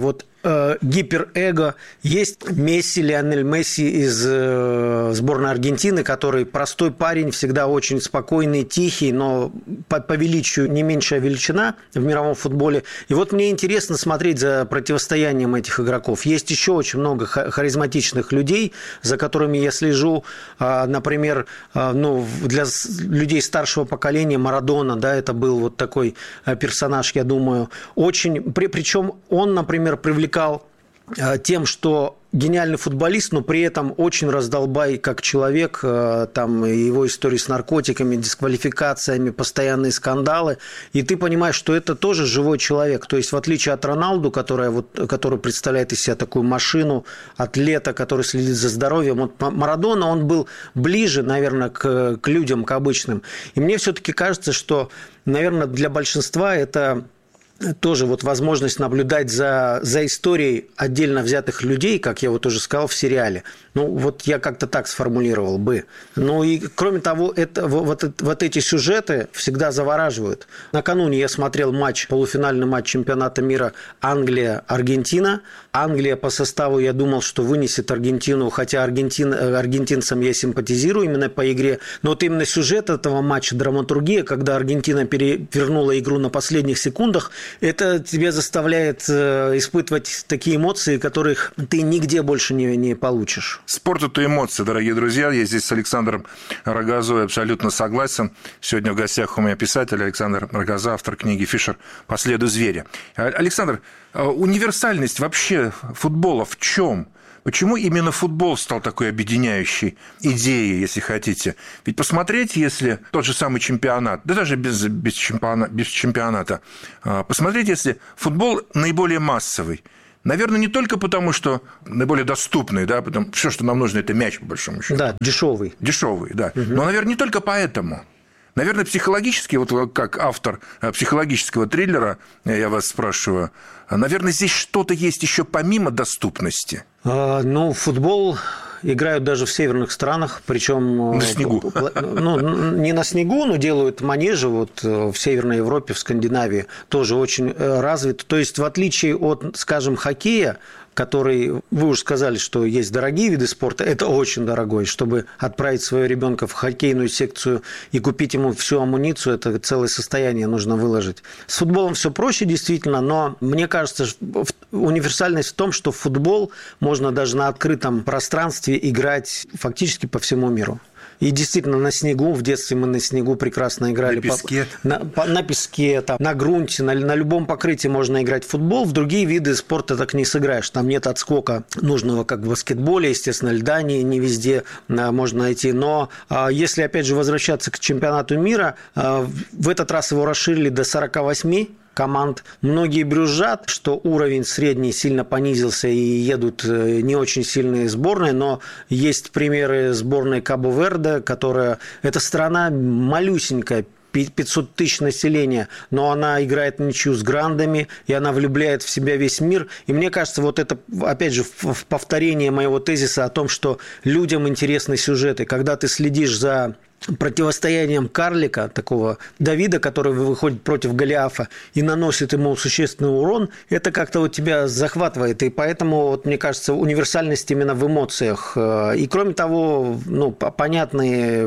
[SPEAKER 14] гиперэго. Есть Месси, Лионель Месси из сборной Аргентины, который простой парень, всегда очень спокойный, тихий, но по величию не меньшая величина в мировом футболе. И мне интересно смотреть за противостоянием этих игроков. Есть еще очень много харизматичных людей, за которыми я слежу. Например, для людей старшего поколения Марадона, это был такой персонаж, я думаю, очень... Причем он, например, привлекал тем, что гениальный футболист, но при этом очень раздолбай как человек, там его истории с наркотиками, дисквалификациями, постоянные скандалы, и ты понимаешь, что это тоже живой человек, то есть в отличие от Роналду, который представляет из себя такую машину, атлета, который следит за здоровьем, вот Марадона, он был ближе, наверное, к людям, к обычным, и мне все-таки кажется, что, наверное, для большинства это тоже вот возможность наблюдать за историей отдельно взятых людей, как я вот уже сказал в сериале. Ну, вот я как-то так сформулировал бы. Ну, и кроме того, вот эти сюжеты всегда завораживают. Накануне я смотрел полуфинальный матч чемпионата мира Англия-Аргентина. Англия по составу, я думал, что вынесет Аргентину, хотя аргентинцам я симпатизирую именно по игре. Но вот именно сюжет этого матча, драматургия, когда Аргентина перевернула игру на последних секундах, это тебя заставляет испытывать такие эмоции, которых ты нигде больше не получишь.
[SPEAKER 13] Спорт – это эмоции, дорогие друзья. Я здесь с Александром Рогозой абсолютно согласен. Сегодня в гостях у меня писатель Александр Рогоза, автор книги «Фишер. По следу зверя». Александр, универсальность вообще футбола в чем? Почему именно футбол стал такой объединяющей идеей, если хотите? Ведь посмотреть, если тот же самый чемпионат, да даже без чемпионата, посмотреть, если футбол наиболее массовый. Наверное, не только потому, что наиболее доступный, да, потому все, что нам нужно, это мяч, по большому счету.
[SPEAKER 14] Да, дешевый.
[SPEAKER 13] Дешевый, да. Угу. Но, наверное, не только поэтому. Наверное, психологически, вот как автор психологического триллера, я вас спрашиваю, наверное, здесь что-то есть еще помимо доступности?
[SPEAKER 14] Ну, футбол играют даже в северных странах, причем
[SPEAKER 13] на снегу.
[SPEAKER 14] Ну, не на снегу, но делают манежи вот в Северной Европе, в Скандинавии тоже очень развит. То есть в отличие от, скажем, хоккея, который, вы уже сказали, что есть дорогие виды спорта, это очень дорогой. Чтобы отправить своего ребенка в хоккейную секцию и купить ему всю амуницию, это целое состояние нужно выложить. С футболом все проще, действительно, но мне кажется, универсальность в том, что в футбол можно даже на открытом пространстве играть фактически по всему миру. И действительно, на снегу, в детстве мы на снегу прекрасно играли.
[SPEAKER 13] На песке?
[SPEAKER 14] На песке, там, на грунте, на любом покрытии можно играть в футбол. В другие виды спорта так не сыграешь. Там нет отскока нужного, как в баскетболе. Естественно, льда не везде можно найти. Но если, опять же, возвращаться к чемпионату мира, в этот раз его расширили до 48 команд. Многие брюзжат, что уровень средний сильно понизился и едут не очень сильные сборные, но есть примеры сборной Кабо-Верде, которая... Это страна малюсенькая, 500 тысяч населения, но она играет ничью с грандами, и она влюбляет в себя весь мир. И мне кажется, вот это, опять же, в повторение моего тезиса о том, что людям интересны сюжеты. Когда ты следишь за противостоянием карлика, такого Давида, который выходит против Голиафа и наносит ему существенный урон, это как-то вот тебя захватывает. И поэтому, вот, мне кажется, универсальность именно в эмоциях. И кроме того, ну, понятные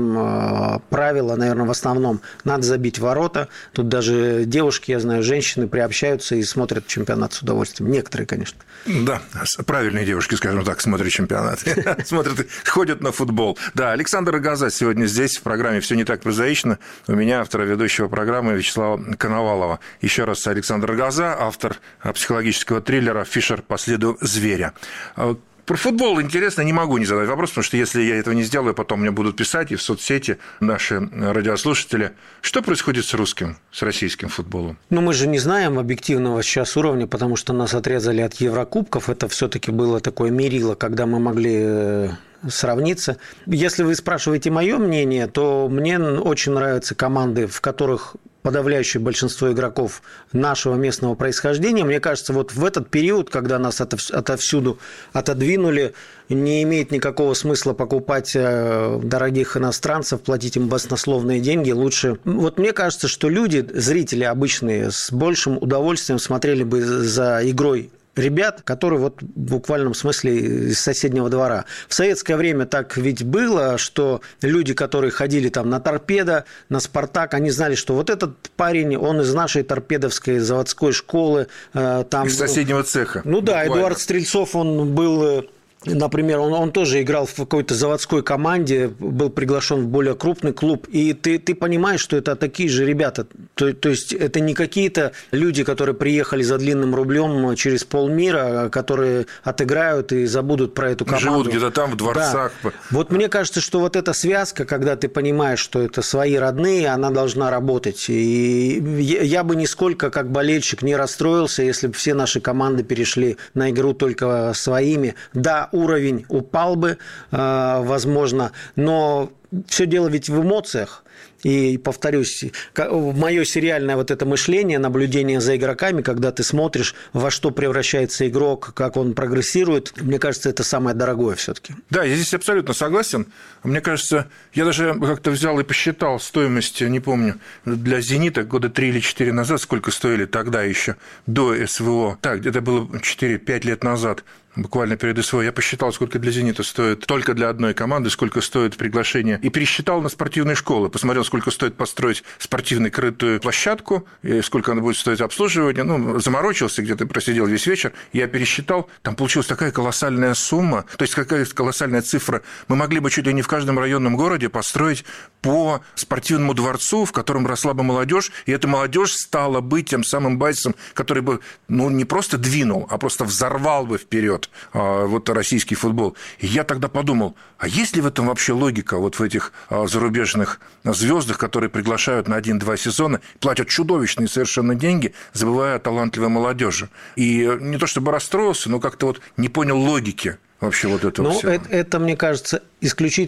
[SPEAKER 14] всем правила, наверное, в основном, надо забить ворота. Тут даже девушки, я знаю, женщины приобщаются и смотрят чемпионат с удовольствием. Некоторые, конечно.
[SPEAKER 13] Да, правильные девушки, скажем так, смотрят чемпионат. Смотрят, ходят на футбол. Да, Александр Рогоза сегодня здесь, в программе «Все не так прозаично». У меня автора ведущего программы Вячеслава Коновалова. Еще раз Александр Рогоза, автор психологического триллера «Фишер. По следу зверя». Про футбол интересно, не могу не задать вопрос, потому что если я этого не сделаю, потом мне будут писать и в соцсети наши радиослушатели. Что происходит с российским футболом?
[SPEAKER 14] Ну, мы же не знаем объективного сейчас уровня, потому что нас отрезали от Еврокубков. Это все-таки было такое мерило, когда мы могли сравниться. Если вы спрашиваете мое мнение, то мне очень нравятся команды, в которых подавляющее большинство игроков нашего местного происхождения. Мне кажется, вот в этот период, когда нас отовсюду отодвинули, не имеет никакого смысла покупать дорогих иностранцев, платить им баснословные деньги. Лучше... Вот мне кажется, что люди, зрители обычные, с большим удовольствием смотрели бы за игрой ребят, которые вот в буквальном смысле из соседнего двора. В советское время так ведь было, что люди, которые ходили там на «Торпедо», на «Спартак», они знали, что вот этот парень, он из нашей торпедовской заводской школы. Там,
[SPEAKER 13] из соседнего цеха.
[SPEAKER 14] Ну да,
[SPEAKER 13] буквально.
[SPEAKER 14] Эдуард Стрельцов, он был например, он тоже играл в какой-то заводской команде, был приглашен в более крупный клуб, и ты понимаешь, что это такие же ребята. То есть это не какие-то люди, которые приехали за длинным рублем через полмира, которые отыграют и забудут про эту команду.
[SPEAKER 13] Живут где-то там, в дворцах.
[SPEAKER 14] Да. Вот мне кажется, что вот эта связка, когда ты понимаешь, что это свои родные, она должна работать. И я бы нисколько, как болельщик, не расстроился, если бы все наши команды перешли на игру только своими. Да, уровень упал бы, возможно, но все дело ведь в эмоциях. И, повторюсь, мое сериальное вот это мышление, наблюдение за игроками, когда ты смотришь, во что превращается игрок, как он прогрессирует, мне кажется, это самое дорогое все-таки.
[SPEAKER 13] Да, я здесь абсолютно согласен. Мне кажется, я даже как-то взял и посчитал стоимость, не помню, для «Зенита» года 3 или 4 назад, сколько стоили тогда еще, до СВО. Так, это было 4-5 лет назад. Буквально перед СВО, я посчитал, сколько для «Зенита» стоит только для одной команды, сколько стоит приглашение, и пересчитал на спортивные школы, посмотрел, сколько стоит построить спортивную крытую площадку, и сколько она будет стоить обслуживание, заморочился, где-то просидел весь вечер, я пересчитал, там получилась такая колоссальная сумма, то есть какая колоссальная цифра, мы могли бы чуть ли не в каждом районном городе построить по спортивному дворцу, в котором росла бы молодежь, и эта молодежь стала бы тем самым базисом, который бы, не просто двинул, а просто взорвал бы вперед вот российский футбол. И я тогда подумал, а есть ли в этом вообще логика вот в этих зарубежных звездах, которые приглашают на 1-2 сезона, платят чудовищные совершенно деньги, забывая о талантливой молодежи. И не то чтобы расстроился, но как-то вот не понял логики вообще вот этого всего.
[SPEAKER 14] Это, мне кажется, исключительно